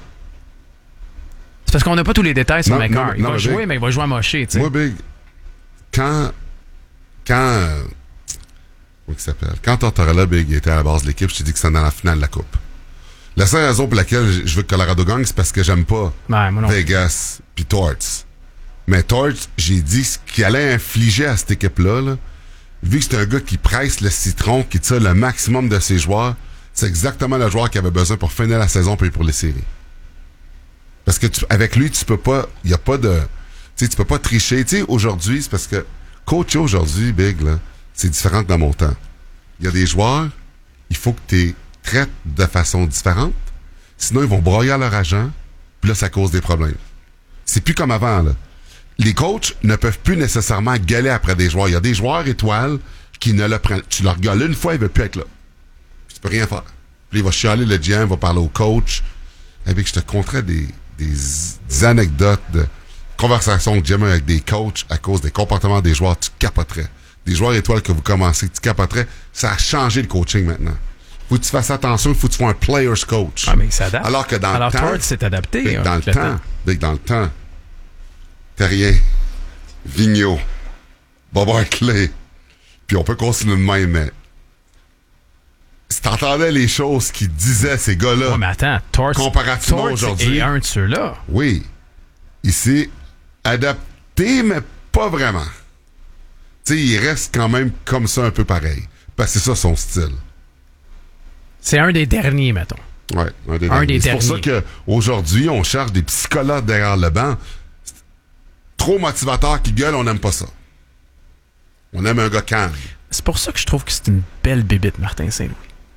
c'est parce qu'on n'a pas tous les détails sur Non, McCarr. non, Il non, va mais jouer, Big, mais il va jouer à mocher, tu sais. Moi, Big, quand. Quand. euh, Comment il s'appelle? Quand Tortorella, Big, était à la base de l'équipe, je t'ai dit que c'était dans la finale de la Coupe. La seule raison pour laquelle je veux que Colorado gagne, c'est parce que j'aime pas Ouais, moi non. Vegas puis Torts. Mais Torts, j'ai dit ce qu'il allait infliger à cette équipe-là, là, vu que c'est un gars qui presse le citron, qui tire le maximum de ses joueurs, c'est exactement le joueur qu'il avait besoin pour finir la saison puis pour les séries. Parce que tu, avec lui, tu peux pas, il y a pas de, tu sais, tu peux pas tricher. Tu sais, aujourd'hui, c'est parce que coacher aujourd'hui, Big, là, c'est différent que dans mon temps. Il y a des joueurs, il faut que tu les traites de façon différente, sinon ils vont broyer à leur agent, puis là, ça cause des problèmes. C'est plus comme avant, là. Les coachs ne peuvent plus nécessairement gueuler après des joueurs. Il y a des joueurs étoiles qui ne le prennent. Tu leur gueules une fois, il veut plus être là. Puis tu peux rien faire. Puis il va chialer le G M, il va parler au coach. Avec, je te conterais des, des, des anecdotes de conversations que j'ai avec des coachs à cause des comportements des joueurs. Tu capoterais. Des joueurs étoiles que vous commencez, tu capoterais. Ça a changé le coaching maintenant. Faut que tu fasses attention, il faut que tu sois un player's coach. Ah, mais il s'adapte. Alors que dans Alors, le temps... Torts s'est adapté. Dès que hein, dans le avec temps, dès que dans le temps, Terrien, Vigneault, Bob Hartley, puis on peut continuer de même, mais si t'entendais les choses qu'ils disaient, ces gars-là, Ouais, mais attends, Torts, comparativement Torts aujourd'hui, est un de ceux-là. oui, il s'est adapté, mais pas vraiment. Tu sais, il reste quand même comme ça, un peu pareil. Parce que c'est ça son style. C'est un des derniers, mettons. Ouais, un des Un derniers. des C'est pour ça derniers. qu'aujourd'hui, on cherche des psychologues derrière le banc. Trop motivateurs qui gueulent, on n'aime pas ça. On aime un gars calme. C'est pour ça que je trouve que c'est une belle bébite, Martin Saint-Louis.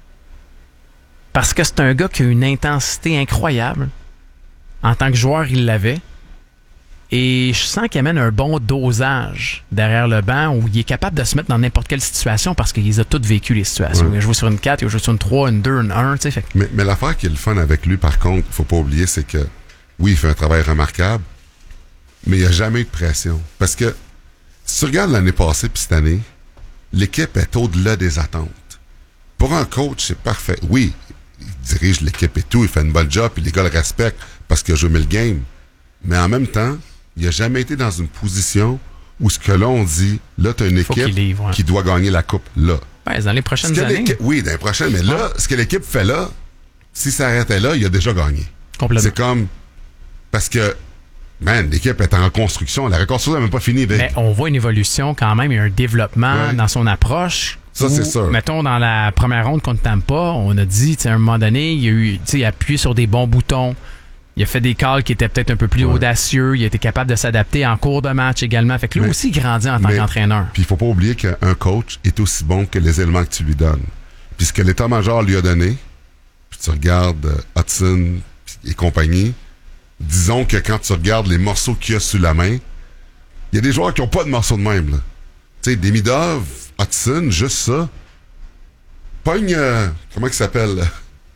Parce que c'est un gars qui a une intensité incroyable. En tant que joueur, il l'avait. Et je sens qu'il amène un bon dosage derrière le banc où il est capable de se mettre dans n'importe quelle situation parce qu'il a toutes vécu les situations. Ouais. Il a joué sur une quatre, il a joué sur une trois, une deux, une un. Tu sais, fait que- Mais, mais l'affaire qui est le fun avec lui, par contre, faut pas oublier, c'est que oui, il fait un travail remarquable, mais il n'y a jamais eu de pression. Parce que si tu regardes l'année passée puis cette année, l'équipe est au-delà des attentes. Pour un coach, c'est parfait. Oui, il dirige l'équipe et tout, il fait une bonne job, puis les gars le respectent parce qu'il a joué mille games. Mais en même temps, il n'a jamais été dans une position où ce que là, on dit, là, tu as une Faut équipe qu'il livre, ouais. qui doit gagner la coupe là. Ben, dans les Ce prochaines que années, l'équipe- oui, dans les prochaines, mais là, ce que l'équipe fait là, si ça arrêtait là, il a déjà gagné. complètement. C'est comme. Parce que, man, l'équipe est en reconstruction. La reconstruction n'est même pas finie. Vic. Mais on voit une évolution quand même, il y a un développement Ouais. dans son approche. Ça, où, c'est sûr. Mettons, dans la première ronde contre Tampa, on a dit, tu sais, à un moment donné, il a, eu, tu sais, il a appuyé sur des bons boutons. Il a fait des calls qui étaient peut-être un peu plus Ouais. audacieux. Il a été capable de s'adapter en cours de match également. Fait que lui Mais- aussi, il grandit en tant mais- qu'entraîneur. Puis il faut pas oublier qu'un coach est aussi bon que les éléments que tu lui donnes. Puis ce que l'état-major lui a donné, puis tu regardes euh, Hudson et compagnie, disons que quand tu regardes les morceaux qu'il y a sous la main, il y a des joueurs qui ont pas de morceaux de même, là. Tu sais, Demidov, Hudson, juste ça. Pogne, euh, comment il s'appelle, là?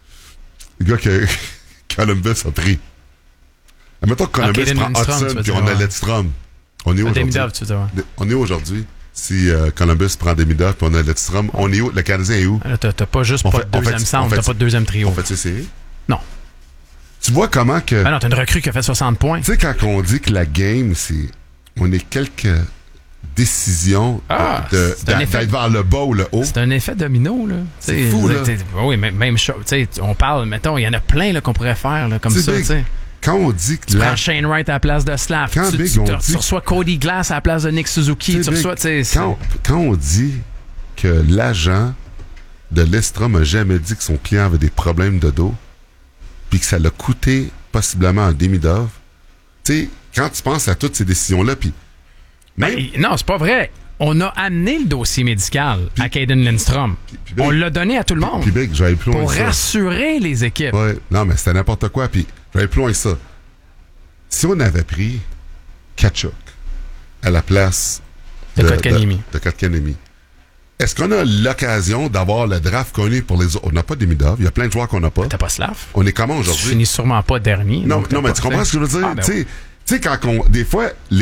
Le gars que Columbus a pris. Admettons que Columbus Caden prend Lindstrom, tu Hudson veux puis dire, on a ouais. Lidstrom. On est où aujourd'hui? Demidov, tu veux dire, ouais. On est où aujourd'hui? Si euh, Columbus prend Demidov puis on a Lidstrom, on est où? Le Canadien est où? Là, t'as, t'as pas juste On pas fait- de on fait- deuxième on centre, fait- t'as pas de deuxième trio. On fait ces séries? Non. Tu vois comment que... Ben non, t'as une recrue qui a fait soixante points. Tu sais, quand on dit que la game, c'est... On est quelques décisions Ah, de, c'est un d'a- effet- d'être vers le bas ou le haut. C'est un effet domino, là. C'est T'sais, fou, là. t'sais, Oui, mais même chose. T'sais, on parle, mettons, il y en a plein là, qu'on pourrait faire là, comme C'est ça. big. T'sais. Quand on dit que Tu la... prends Shane Wright à la place de Slav. Quand Tu, Big, tu, on tu- dit- tu reçois Cody Glass à la place de Nick Suzuki. Tu sais, Tu Big, reçois, t'sais, c'est- quand, quand on dit que l'agent de Lindstrom n'a jamais dit que son client avait des problèmes de dos, puis que ça l'a coûté possiblement un demi-dove. Tu sais, quand tu penses à toutes ces décisions-là, puis... Ben, non, c'est pas vrai. On a amené le dossier médical pis, à Caden Lindstrom. Pis, pis Big, on l'a donné à tout le monde. Puis Big, j'allais plus loin pour que ça. rassurer les équipes. Ouais, non, mais c'était n'importe quoi. Puis j'allais plus loin que ça. Si on avait pris Tkachuk à la place de, de Kotkaniemi, de, de Kotkaniemi, est-ce qu'on a l'occasion d'avoir le draft qu'on a pour les autres? On n'a pas d'Emidov. Il y a plein de joueurs qu'on n'a pas. T'as pas Slav. On est comment aujourd'hui? Tu finis sûrement pas dernier. Non, non mais tu comprends ce que je veux dire? Ah, ben tu sais, ouais. quand on... Des fois...